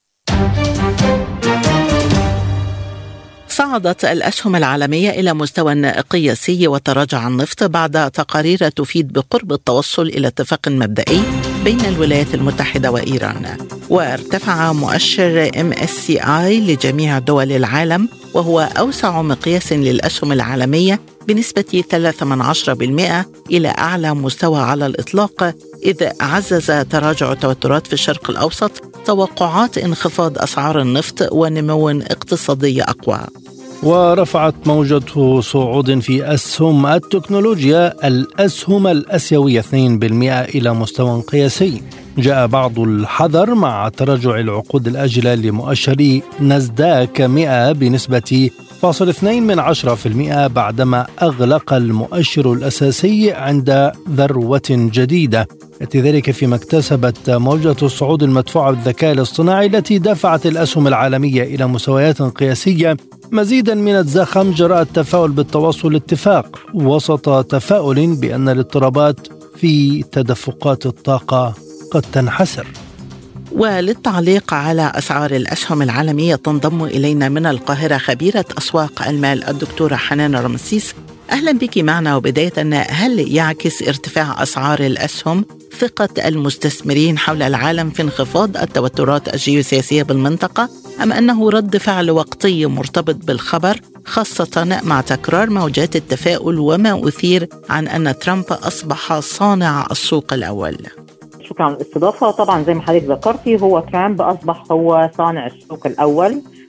صعدت الأسهم العالمية إلى مستوى قياسي وتراجع النفط بعد تقارير تفيد بقرب التوصل إلى اتفاق مبدئي بين الولايات المتحدة وإيران. وارتفع مؤشر إم إس سي آي لجميع دول العالم، وهو أوسع مقياس للأسهم العالمية بنسبة ثلاثة من عشرة بالمئة إلى أعلى مستوى على الإطلاق، إذ عزز تراجع التوترات في الشرق الأوسط توقعات انخفاض أسعار النفط ونمو اقتصادي أقوى. ورفعت موجة صعود في أسهم التكنولوجيا الأسهم الأسيوية اثنين بالمئة إلى مستوى قياسي. جاء بعض الحذر مع تراجع العقود الآجلة لمؤشر ناسداك مئة بنسبة فاصل اثنين من عشرة في المئة بعدما أغلق المؤشر الأساسي عند ذروة جديدة. يأتي ذلك فيما اكتسبت موجة الصعود المدفوعة بالذكاء الاصطناعي التي دفعت الأسهم العالمية إلى مستويات قياسية مزيدا من الزخم جراء التفاؤل بالتوصل لاتفاق، وسط تفاؤل بأن الاضطرابات في تدفقات الطاقة قد تنحسر. وللتعليق على أسعار الأسهم العالمية تنضم إلينا من القاهرة خبيرة أسواق المال الدكتورة حنان رمسيس. أهلا بك معنا. وبداية، هل يعكس ارتفاع أسعار الأسهم ثقة المستثمرين حول العالم في انخفاض التوترات الجيوسياسية بالمنطقة، أم أنه رد فعل وقتي مرتبط بالخبر، خاصة مع تكرار موجات التفاؤل وما أثير عن أن ترامب أصبح صانع السوق الأول؟ شكرا على الاستضافة. طبعا زي ما حضرتك ذكرتي، هو ترامب أصبح هو صانع السوق الأول،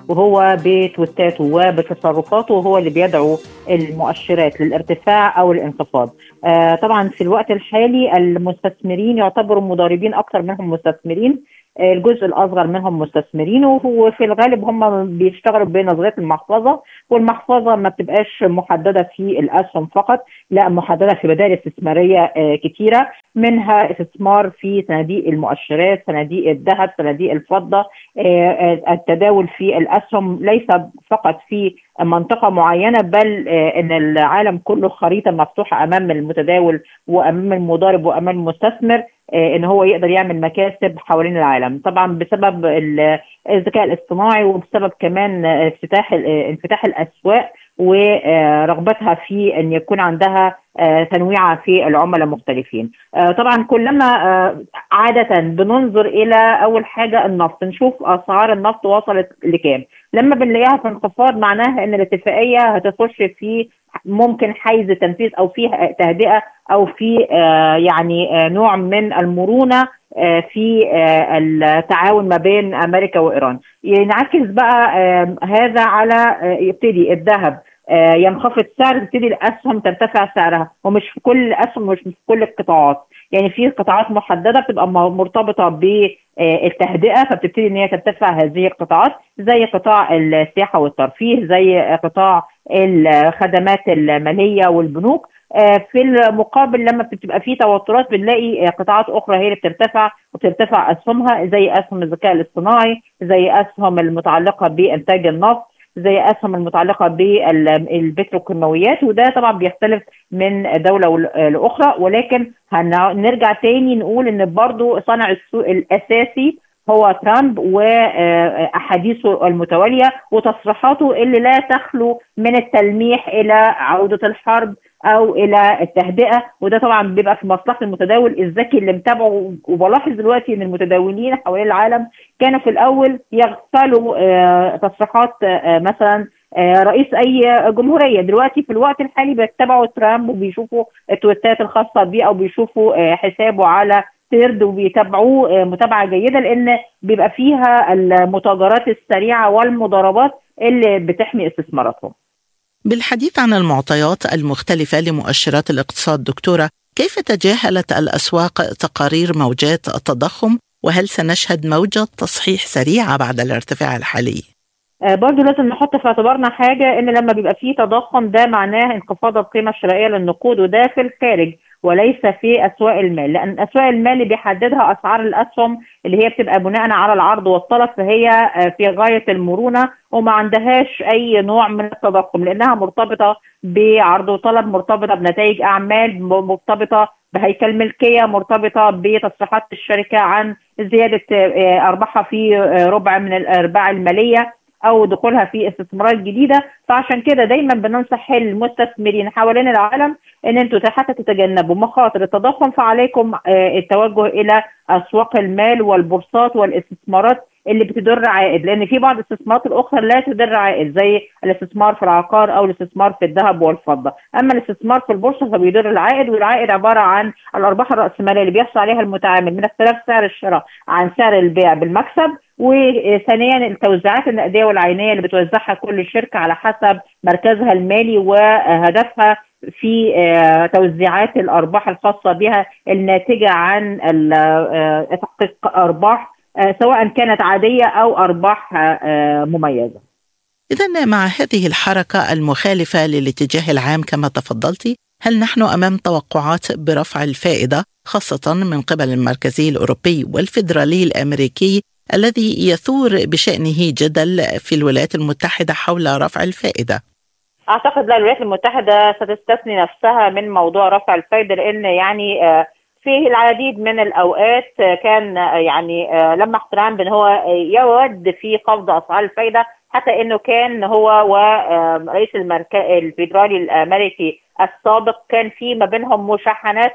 وهو بتويتاته وبتصرفاته هو اللي بيدعو المؤشرات للارتفاع أو الانخفاض. آه طبعا في الوقت الحالي المستثمرين يعتبروا مضاربين أكثر منهم مستثمرين، الجزء الأصغر منهم مستثمرين، وفي الغالب هم بيشتغلوا بنظرية المحفظة، والمحفظة ما بتبقاش محددة في الأسهم فقط، لا محددة في بدائل استثمارية كتيرة، منها استثمار في صناديق المؤشرات، صناديق الذهب، صناديق الفضة، التداول في الأسهم ليس فقط في منطقة معينة، بل ان العالم كله خريطة مفتوحة امام المتداول وامام المضارب وامام المستثمر، ان هو يقدر يعمل مكاسب حوالين العالم. طبعا بسبب الذكاء الاصطناعي وبسبب كمان انفتاح انفتاح الاسواق ورغبتها في ان يكون عندها تنويع في العملاء المختلفين. طبعا كلما عادة بننظر الى اول حاجة النفط، نشوف اسعار النفط وصلت لكام. لما بنلاقيها في انخفاض معناها ان الاتفاقية هتخش في ممكن حيز تنفيذ او في تهدئة او في يعني نوع من المرونة في التعاون ما بين امريكا وايران. ينعكس بقى هذا على يبتدي الذهب ينخفض سعر، تبتدي الاسهم ترتفع سعرها، ومش في كل الاسهم مش في كل القطاعات، يعني في قطاعات محدده بتبقى مرتبطه بالتهدئه فبتبتدي ان هي ترتفع هذه القطاعات، زي قطاع السياحه والترفيه، زي قطاع الخدمات الماليه والبنوك. في المقابل لما بتبقى في توترات بنلاقي قطاعات اخرى هي اللي بترتفع وبترتفع اسهمها، زي اسهم الذكاء الاصطناعي، زي اسهم المتعلقه بانتاج النفط، زي اسهم المتعلقه بالبتروكيماويات. وده طبعا بيختلف من دوله لاخرى، ولكن هنرجع تاني نقول ان برضو صانع السوق الاساسي هو ترامب واحاديثه المتواليه وتصريحاته اللي لا تخلو من التلميح الى عوده الحرب او الى التهدئه، وده طبعا بيبقى في مصلحه المتداول الذكي اللي متابعه. وبلاحظ دلوقتي ان المتداولين حوالين العالم كانوا في الاول يغفلوا تصريحات مثلا رئيس اي جمهوريه، دلوقتي في الوقت الحالي بيتبعوا ترامب وبيشوفوا التويتات الخاصه بيه او بيشوفوا حسابه على تيرد وبيتابعوه متابعه جيده، لان بيبقى فيها المتاجرات السريعه والمضاربات اللي بتحمي استثماراتهم. بالحديث عن المعطيات المختلفة لمؤشرات الاقتصاد دكتورة، كيف تجاهلت الأسواق تقارير موجات التضخم؟ وهل سنشهد موجة تصحيح سريعة بعد الارتفاع الحالي؟ آه برضو لازم نحط في اعتبارنا حاجة، ان لما بيبقى فيه تضخم ده معناه انخفاض القيمة الشرائية للنقود، وده في الخارج وليس في أسواق المال، لأن أسواق المال اللي بيحددها أسعار الأسهم اللي هي بتبقى بناء على العرض والطلب، فهي في غاية المرونة وما عندهاش أي نوع من التضخم، لأنها مرتبطة بعرض وطلب، مرتبطة بنتائج أعمال، مرتبطة بهيكل ملكية، مرتبطة بتصريحات الشركة عن زيادة أرباحها في ربع من الأرباح المالية أو دخولها في استثمارات جديدة. فعشان كده دايما بننصح المستثمرين حوالين العالم ان انتوا حتى تتجنبوا مخاطر التضخم، فعليكم التوجه الى اسواق المال والبورصات والاستثمارات اللي بتدر عائد، لان في بعض الاستثمارات الاخرى لا تدر عائد، زي الاستثمار في العقار او الاستثمار في الذهب والفضه. اما الاستثمار في البورصه فبيدر العائد، والعائد عباره عن الارباح الراسماليه اللي بيحصل عليها المتعامل من اختلاف سعر الشراء عن سعر البيع بالمكسب، وثانيا التوزيعات النقديه والعينيه اللي بتوزعها كل شركه على حسب مركزها المالي وهدفها في توزيعات الارباح الخاصه بها الناتجه عن تحقيق ارباح سواء كانت عاديه او ارباح مميزه. إذن مع هذه الحركه المخالفه للاتجاه العام كما تفضلتي، هل نحن امام توقعات برفع الفائده خاصه من قبل المركزي الاوروبي والفيدرالي الامريكي الذي يثور بشأنه جدل في الولايات المتحدة حول رفع الفائدة؟ أعتقد لا، الولايات المتحدة ستستثني نفسها من موضوع رفع الفائدة، لأن يعني في العديد من الأوقات كان يعني لما ترامب إن هو يود في خفض أسعار الفائدة، حتى إنه كان هو ورئيس المركز الفيدرالي الأمريكي السابق كان في ما بينهم مشاحنات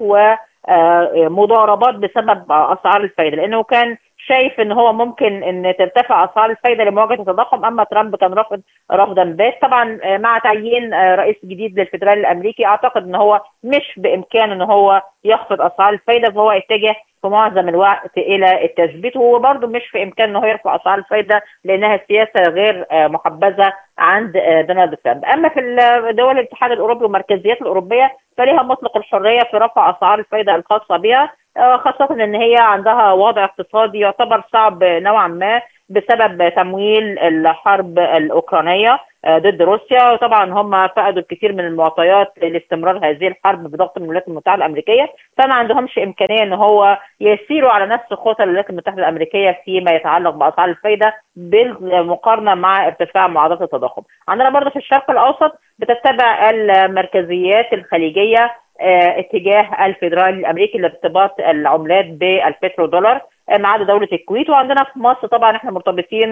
ومضاربات بسبب أسعار الفائدة، لأنه كان شايف ان هو ممكن ان ترتفع اسعار الفائده لمواجهه التضخم، اما ترامب كان رافض رفضا بات. طبعا مع تعيين رئيس جديد للفدرالي الامريكي اعتقد ان هو مش بامكانه ان هو يخفض اسعار الفائده، فهو اتجه في معظم الوقت الى التثبيت، وهو برضه مش في امكان انه يرفع اسعار الفائده لانها سياسه غير محبذه عند دونالد ترامب. اما في دول الاتحاد الاوروبي والمركزيات الاوروبيه فليها مطلق الحريه في رفع اسعار الفائده الخاصه بها، خاصه ان هي عندها وضع اقتصادي يعتبر صعب نوعا ما بسبب تمويل الحرب الاوكرانيه ضد روسيا، وطبعا هم فقدوا الكثير من المعطيات لاستمرار هذه الحرب بضغط الولايات المتحده الامريكيه، فما عندهمش امكانيه ان هو يسيروا على نفس خطى الولايات المتحده الامريكيه فيما يتعلق باسعار الفائده بالمقارنه مع ارتفاع معدلات التضخم. عندنا برضه في الشرق الاوسط بتتبع المركزيات الخليجيه اه اتجاه الفيدرالي الامريكي لارتباط العملات بالبترودولار ما عدا دوله الكويت. وعندنا في مصر طبعا احنا مرتبطين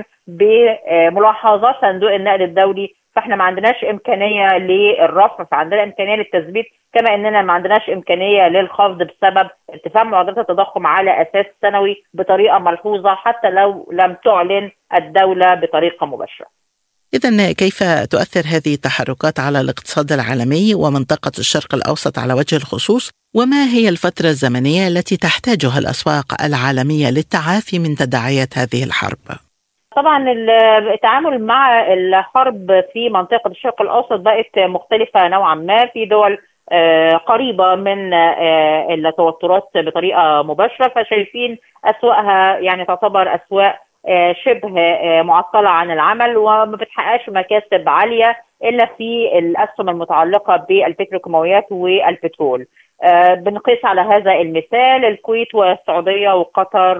بملاحظات صندوق النقد الدولي، فاحنا ما عندناش امكانيه للرفع، فعندنا امكانيه للتثبيت، كما اننا ما عندناش امكانيه للخفض بسبب ارتفاع معدلات التضخم على اساس سنوي بطريقه ملحوظه حتى لو لم تعلن الدوله بطريقه مباشره. إذن كيف تؤثر هذه التحركات على الاقتصاد العالمي ومنطقة الشرق الأوسط على وجه الخصوص؟ وما هي الفترة الزمنية التي تحتاجها الأسواق العالمية للتعافي من تداعيات هذه الحرب؟ طبعا التعامل مع الحرب في منطقة الشرق الأوسط بقت مختلفة نوعا ما. في دول قريبة من التوترات بطريقة مباشرة، فشايفين أسواقها يعني تعتبر أسواق شبه معطلة عن العمل وما بتحققش مكاسب عالية إلا في الأسهم المتعلقة بالبتروكيماويات والبترول. بنقيس على هذا المثال الكويت والسعودية وقطر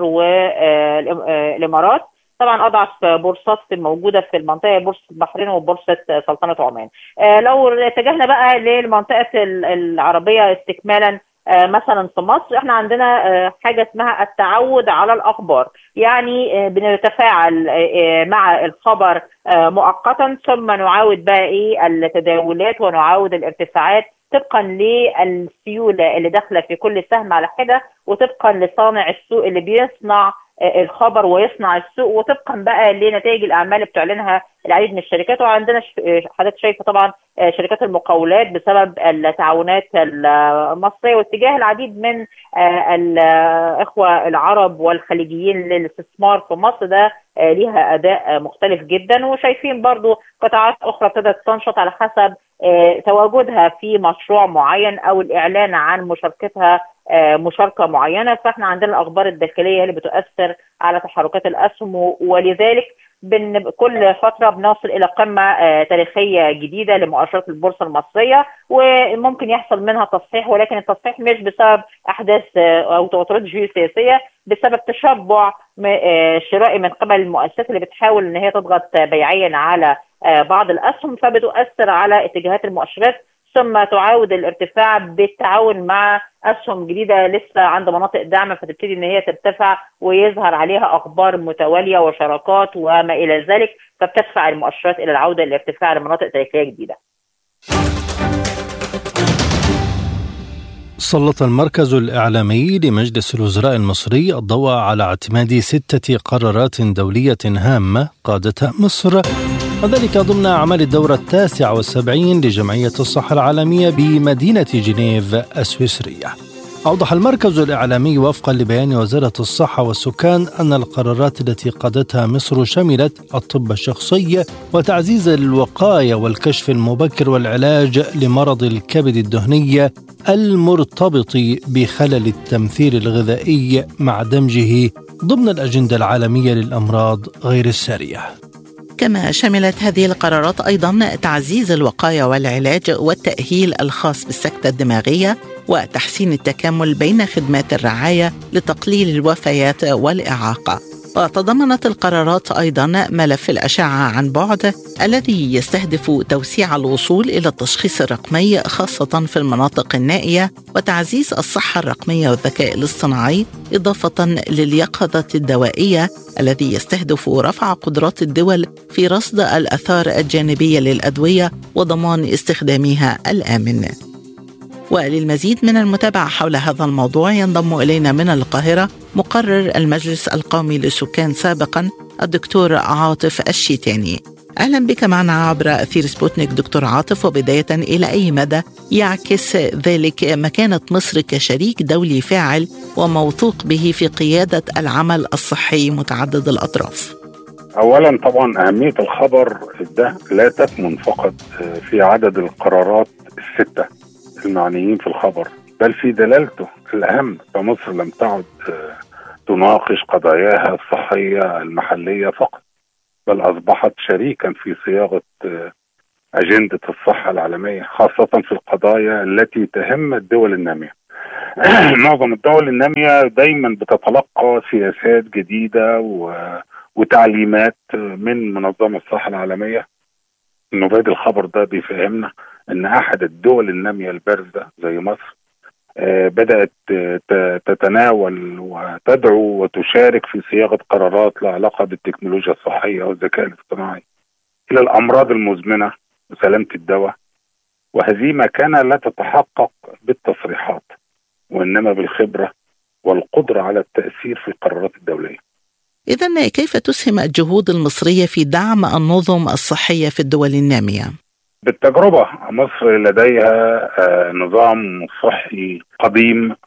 والإمارات، طبعا أضعف بورصات موجودة في المنطقة بورصة البحرين وبورصة سلطنة عمان. لو اتجهنا بقى للمنطقة العربية استكمالا، مثلا في مصر احنا عندنا حاجة اسمها التعود على الأخبار، يعني بنتفاعل مع الخبر مؤقتا ثم نعاود بقى ايه التداولات ونعاود الارتفاعات طبقا للسيولة اللي داخلة في كل سهم على حدة، وطبقا لصانع السوق اللي بيصنع الخبر ويصنع السوق، وطبقا بقى لنتائج الاعمال اللي بتعلنها العديد من الشركات. وعندنا حضرتك شايفه طبعا شركات المقاولات بسبب التعاونات المصريه واتجاه العديد من الاخوه العرب والخليجيين للاستثمار في مصر، ده ليها اداء مختلف جدا. وشايفين برضو قطاعات اخرى ابتدت تنشط على حسب تواجدها في مشروع معين او الاعلان عن مشاركتها مشاركه معينه. فاحنا عندنا الاخبار الداخليه اللي بتؤثر على تحركات الاسهم، ولذلك كل فتره بنصل الى قمه تاريخيه جديده لمؤشرات البورصه المصريه، وممكن يحصل منها تصحيح، ولكن التصحيح مش بسبب احداث او توترات جيوسياسيه، بسبب تشبع شرائي من قبل المؤسسات اللي بتحاول ان هي تضغط بيعيا على بعض الاسهم، فبتؤثر على اتجاهات المؤشرات، ثم تعاود الارتفاع بالتعاون مع أسهم جديدة لسه عند مناطق دعم، فتبتدي ان هي ترتفع ويظهر عليها اخبار متوالية وشراكات وما الى ذلك، فبتدفع المؤشرات الى العودة للارتفاع لمناطق تاريخية جديدة. سلط المركز الإعلامي لمجلس الوزراء المصري الضوء على اعتماد ستة قرارات دولية هامة قادتها مصر، وذلك ضمن أعمال الدورة التاسعة والسبعين لجمعية الصحة العالمية بمدينة جنيف السويسرية. أوضح المركز الإعلامي وفقا لبيان وزارة الصحة والسكان أن القرارات التي قادتها مصر شملت الطب الشخصي وتعزيز الوقاية والكشف المبكر والعلاج لمرض الكبد الدهني المرتبط بخلل التمثيل الغذائي مع دمجه ضمن الأجندة العالمية للأمراض غير السارية. كما شملت هذه القرارات أيضا تعزيز الوقاية والعلاج والتأهيل الخاص بالسكتة الدماغية وتحسين التكامل بين خدمات الرعاية لتقليل الوفيات والإعاقة. وتضمنت القرارات أيضا ملف الأشعة عن بعد الذي يستهدف توسيع الوصول إلى التشخيص الرقمي خاصة في المناطق النائية وتعزيز الصحة الرقمية والذكاء الاصطناعي، إضافة لليقظة الدوائية الذي يستهدف رفع قدرات الدول في رصد الآثار الجانبية للأدوية وضمان استخدامها الآمن. وللمزيد من المتابعة حول هذا الموضوع ينضم إلينا من القاهرة مقرر المجلس القومي للسكان سابقا الدكتور عاطف الشيتاني. أهلا بك معنا عبر أثير سبوتنيك دكتور عاطف. وبداية، إلى أي مدى يعكس ذلك مكانة مصر كشريك دولي فاعل وموثوق به في قيادة العمل الصحي متعدد الأطراف؟ أولا طبعا أهمية الخبر ده لا تكمن فقط في عدد القرارات الستة المعنيين في الخبر، بل في دلالته الأهم. فمصر لم تعد تناقش قضاياها الصحية المحلية فقط، بل أصبحت شريكا في صياغة أجندة الصحة العالمية، خاصة في القضايا التي تهم الدول النامية. معظم الدول النامية دايما بتتلقى سياسات جديدة و... وتعليمات من منظمة الصحة العالمية. نبادي الخبر ده بيفهمنا أن أحد الدول النامية البارزة زي مصر بدأت تتناول وتدعو وتشارك في صياغة قرارات لها علاقة بالتكنولوجيا الصحية والذكاء الاصطناعي إلى الأمراض المزمنة وسلامة الدواء، وهذه مكانة لا تتحقق بالتصريحات وإنما بالخبرة والقدرة على التأثير في القرارات الدولية. إذن كيف تسهم الجهود المصرية في دعم النظم الصحية في الدول النامية؟ بالتجربة، مصر لديها نظام صحي قديم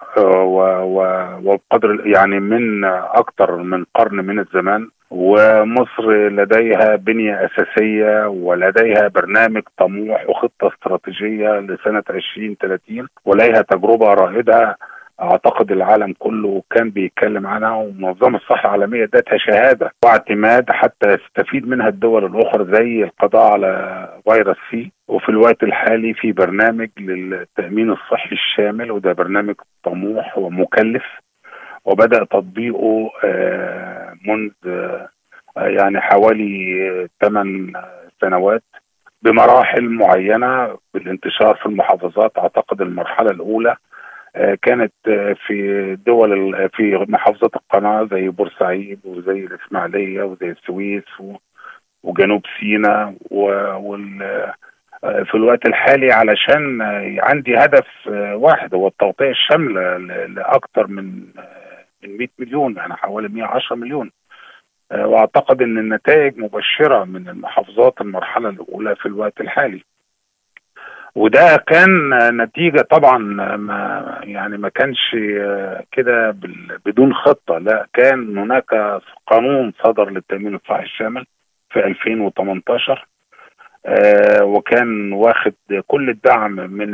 وبقدر يعني من أكثر من قرن من الزمان، ومصر لديها بنية أساسية ولديها برنامج طموح وخطة استراتيجية لسنة عشرين ثلاثين، ولديها تجربة رائدة أعتقد العالم كله كان بيتكلم عنها، ومنظمة الصحة العالمية ذاتها شهادة واعتماد حتى يستفيد منها الدول الأخرى، زي القضاء على فيروس سي. وفي الوقت الحالي في برنامج للتأمين الصحي الشامل، وده برنامج طموح ومكلف وبدأ تطبيقه منذ يعني حوالي ثمان سنوات بمراحل معينة بالانتشار في المحافظات. أعتقد المرحلة الأولى كانت في دول في محافظة القناة زي بورسعيد وزي الإسماعيلية وزي السويس وجنوب سيناء، وفي الوقت الحالي علشان عندي هدف واحد هو التغطية الشاملة لأكثر من من مئة مليون، يعني حوالي مئة وعشرة مليون. وأعتقد أن النتائج مبشرة من المحافظات المرحلة الأولى في الوقت الحالي، وده كان نتيجة طبعا ما يعني ما كانش كده بدون خطة، لا كان هناك قانون صدر للتأمين الصحي الشامل في ألفين وثمانية عشر، آه وكان واخد كل الدعم من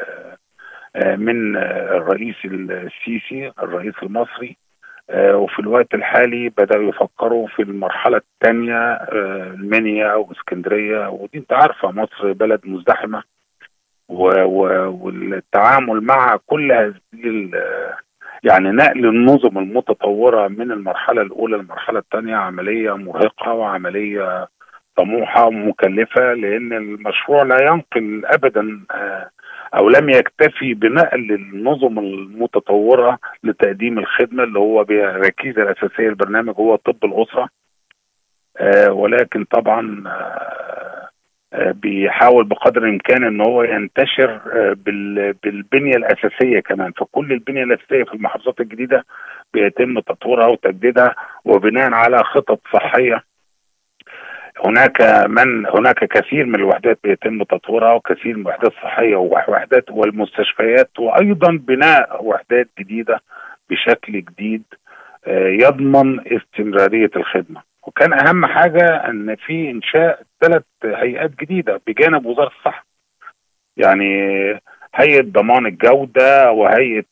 من الرئيس السيسي الرئيس المصري. آه وفي الوقت الحالي بدأوا يفكروا في المرحلة الثانية، آه المنيا واسكندرية، ودي انت عارفة مصر بلد مزدحمة، والتعامل مع كل هذه يعني نقل النظم المتطورة من المرحلة الأولى للمرحلة الثانية عملية مرهقة وعملية طموحة ومكلفة، لأن المشروع لا ينقل أبدا أو لم يكتفي بنقل النظم المتطورة لتقديم الخدمة اللي هو بالركيزة الأساسية البرنامج هو طب الأسرة، ولكن طبعا بيحاول بقدر الامكان ان هو ينتشر بالبنيه الاساسيه كمان. فكل البنيه الاساسيه في المحافظات الجديده بيتم تطويرها وتجديدها وبناء على خطط صحيه. هناك من هناك كثير من الوحدات بيتم تطويرها، وكثير من الوحدات الصحيه ووحدات والمستشفيات، وايضا بناء وحدات جديده بشكل جديد يضمن استمراريه الخدمه. وكان أهم حاجة أن في إنشاء ثلاث هيئات جديدة بجانب وزارة الصحة، يعني هيئة ضمان الجودة وهيئة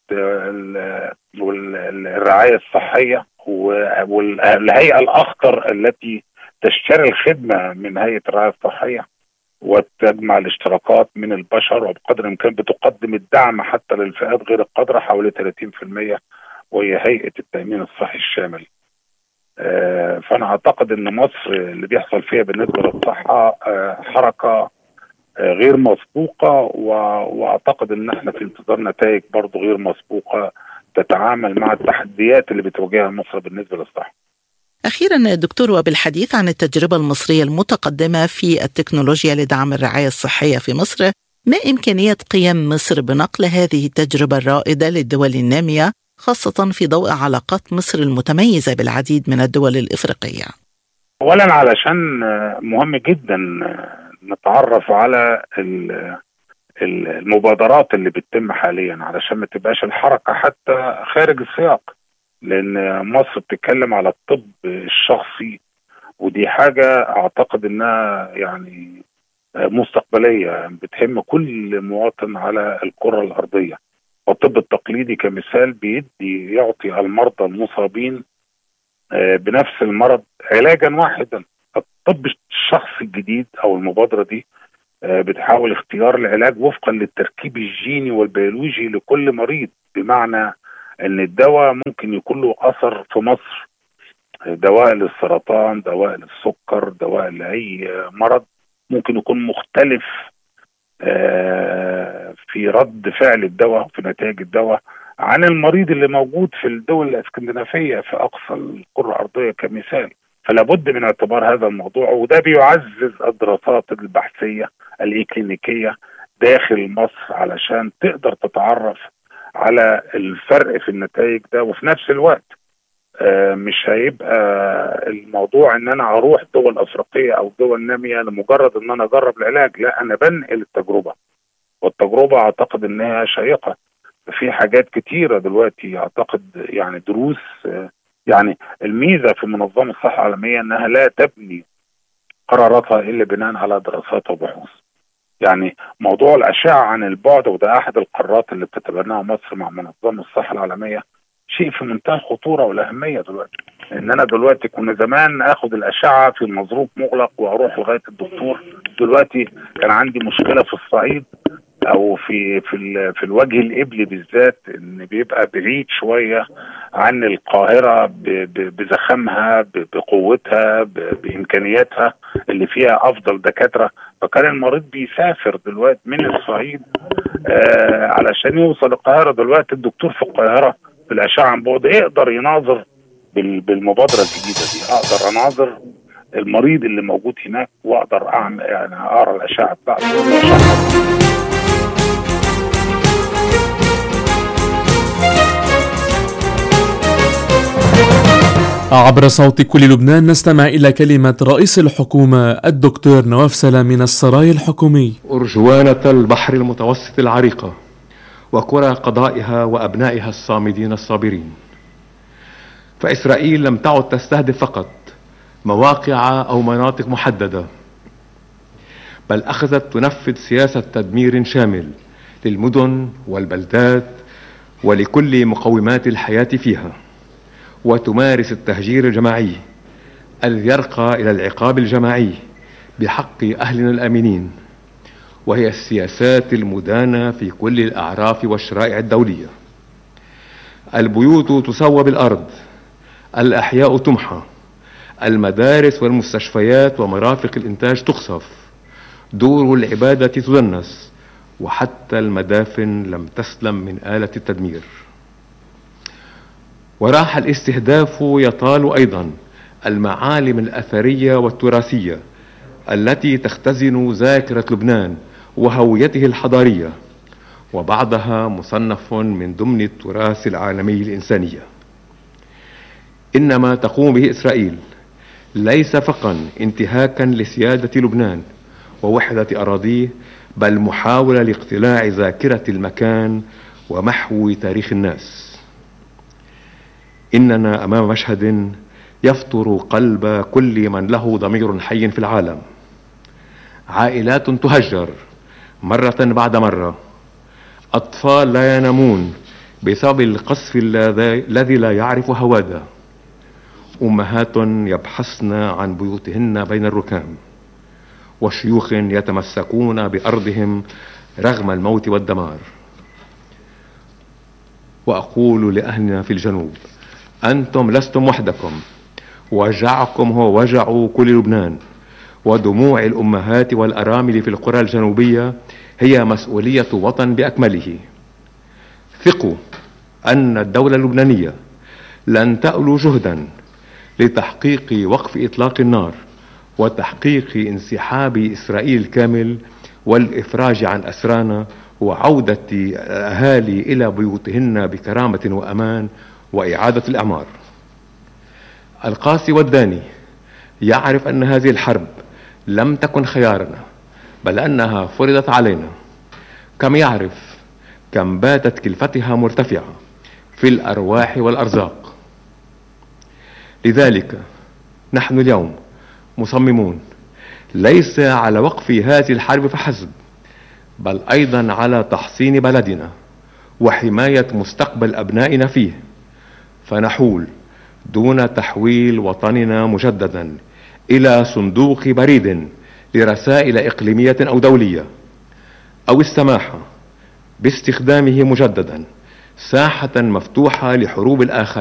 الرعاية الصحية والهيئة الأخطر التي تشتري الخدمة من هيئة الرعاية الصحية وتجمع الاشتراكات من البشر، وبقدر الإمكان بتقدم الدعم حتى للفئات غير القادرة حوالي ثلاثين بالمئة، وهي هيئة التأمين الصحي الشامل. آه فأنا أعتقد أن مصر اللي بيحصل فيها بالنسبة للصحة آه حركة آه غير مسبوقة، وأعتقد أن احنا في انتظار نتائج برضو غير مسبوقة تتعامل مع التحديات اللي بتواجهها مصر بالنسبة للصحة. أخيرا دكتور، وبالحديث عن التجربة المصرية المتقدمة في التكنولوجيا لدعم الرعاية الصحية في مصر، ما إمكانية قيام مصر بنقل هذه التجربة الرائدة للدول النامية، خاصة في ضوء علاقات مصر المتميزة بالعديد من الدول الإفريقية؟ اولا علشان مهم جدا نتعرف على المبادرات اللي بتتم حاليا علشان ما تبقاش الحركة حتى خارج السياق، لان مصر بتتكلم على الطب الشخصي، ودي حاجة اعتقد انها يعني مستقبلية بتهم كل مواطن على الكرة الارضية. والطب التقليدي كمثال بيدي يعطي المرضى المصابين بنفس المرض علاجا واحدا. الطب الشخصي الجديد او المبادرة دي بتحاول اختيار العلاج وفقا للتركيب الجيني والبيولوجي لكل مريض، بمعنى ان الدواء ممكن يكون له اثر في مصر، دواء للسرطان، دواء للسكر، دواء لاي مرض ممكن يكون مختلف في رد فعل الدواء في نتائج الدواء عن المريض اللي موجود في الدول الاسكندنافية في اقصى الكرة الارضية كمثال. فلا بد من اعتبار هذا الموضوع، وده بيعزز الدراسات البحثية الإكلينيكية داخل مصر علشان تقدر تتعرف على الفرق في النتائج ده. وفي نفس الوقت آه مش هيبقى الموضوع ان انا اروح دول افريقية او دول نامية لمجرد ان انا اجرب العلاج، لا، انا بنقل التجربة، والتجربة اعتقد انها شيقة. في حاجات كتيرة دلوقتي اعتقد يعني دروس آه يعني الميزة في منظمة الصحة العالمية انها لا تبني قراراتها الا بناء على دراسات وبحوث. يعني موضوع الاشعة عن البعد، وده احد القرارات اللي بتتبناها مصر مع منظمة الصحة العالمية، شيء في منتهى الخطورة والاهمية دلوقتي. ان انا دلوقتي كنا زمان اخد الاشعة في مظروف مغلق واروح لغاية الدكتور، دلوقتي كان عندي مشكلة في الصعيد او في في في الوجه القبلي بالذات، ان بيبقى بعيد شويه عن القاهره بزخمها بقوتها بامكانياتها اللي فيها افضل دكاتره، فكان المريض بيسافر دلوقتي من الصعيد آه علشان يوصل القاهره. دلوقتي الدكتور في القاهره في الاشعه عن بعد يقدر يناظر بالمبادره الجديده دي، اقدر اناظر المريض اللي موجود هناك واقدر اعمل يعني اقرا الاشعه بتاعته. عبر صوت كل لبنان نستمع إلى كلمة رئيس الحكومة الدكتور نواف سلام من السراي الحكومي. أرجوانة البحر المتوسط العريقة وكرة قضائها وأبنائها الصامدين الصابرين، فإسرائيل لم تعد تستهدف فقط مواقع أو مناطق محددة، بل أخذت تنفذ سياسة تدمير شامل للمدن والبلدات ولكل مقومات الحياة فيها، وتمارس التهجير الجماعي الذي يرقى إلى العقاب الجماعي بحق أهلنا الآمنين، وهي السياسات المدانة في كل الأعراف والشرائع الدولية. البيوت تسوى بالأرض، الأحياء تمحى، المدارس والمستشفيات ومرافق الإنتاج تخصف، دور العبادة تدنس، وحتى المدافن لم تسلم من آلة التدمير. وراح الاستهداف يطال أيضا المعالم الأثرية والتراثية التي تختزن ذاكرة لبنان وهويته الحضارية، وبعضها مصنف من ضمن التراث العالمي الإنسانية. إنما تقوم به إسرائيل ليس فقط انتهاكا لسيادة لبنان ووحدة أراضيه، بل محاولة لاقتلاع ذاكرة المكان ومحو تاريخ الناس. إننا أمام مشهد يفطر قلب كل من له ضمير حي في العالم. عائلات تهجر مرة بعد مرة، أطفال لا ينامون بسبب القصف الذي لا يعرف هواده، أمهات يبحثن عن بيوتهن بين الركام، وشيوخ يتمسكون بأرضهم رغم الموت والدمار. وأقول لأهلنا في الجنوب: أنتم لستم وحدكم، وجعكم هو وجع كل لبنان، ودموع الأمهات والأرامل في القرى الجنوبية هي مسؤولية وطن بأكمله. ثقوا أن الدولة اللبنانية لن تألو جهدا لتحقيق وقف إطلاق النار وتحقيق انسحاب إسرائيل الكامل والإفراج عن أسرانا وعودة الأهالي إلى بيوتهن بكرامة وأمان وإعادة الإعمار. القاسي والداني يعرف أن هذه الحرب لم تكن خيارنا، بل أنها فرضت علينا، كم يعرف كم باتت كلفتها مرتفعة في الأرواح والأرزاق. لذلك نحن اليوم مصممون ليس على وقف هذه الحرب فحسب، بل أيضا على تحصين بلدنا وحماية مستقبل أبنائنا فيه، فنحول دون تحويل وطننا مجددا إلى صندوق بريد لرسائل إقليمية أو دولية، أو السماح باستخدامه مجددا ساحة مفتوحة لحروب الآخرين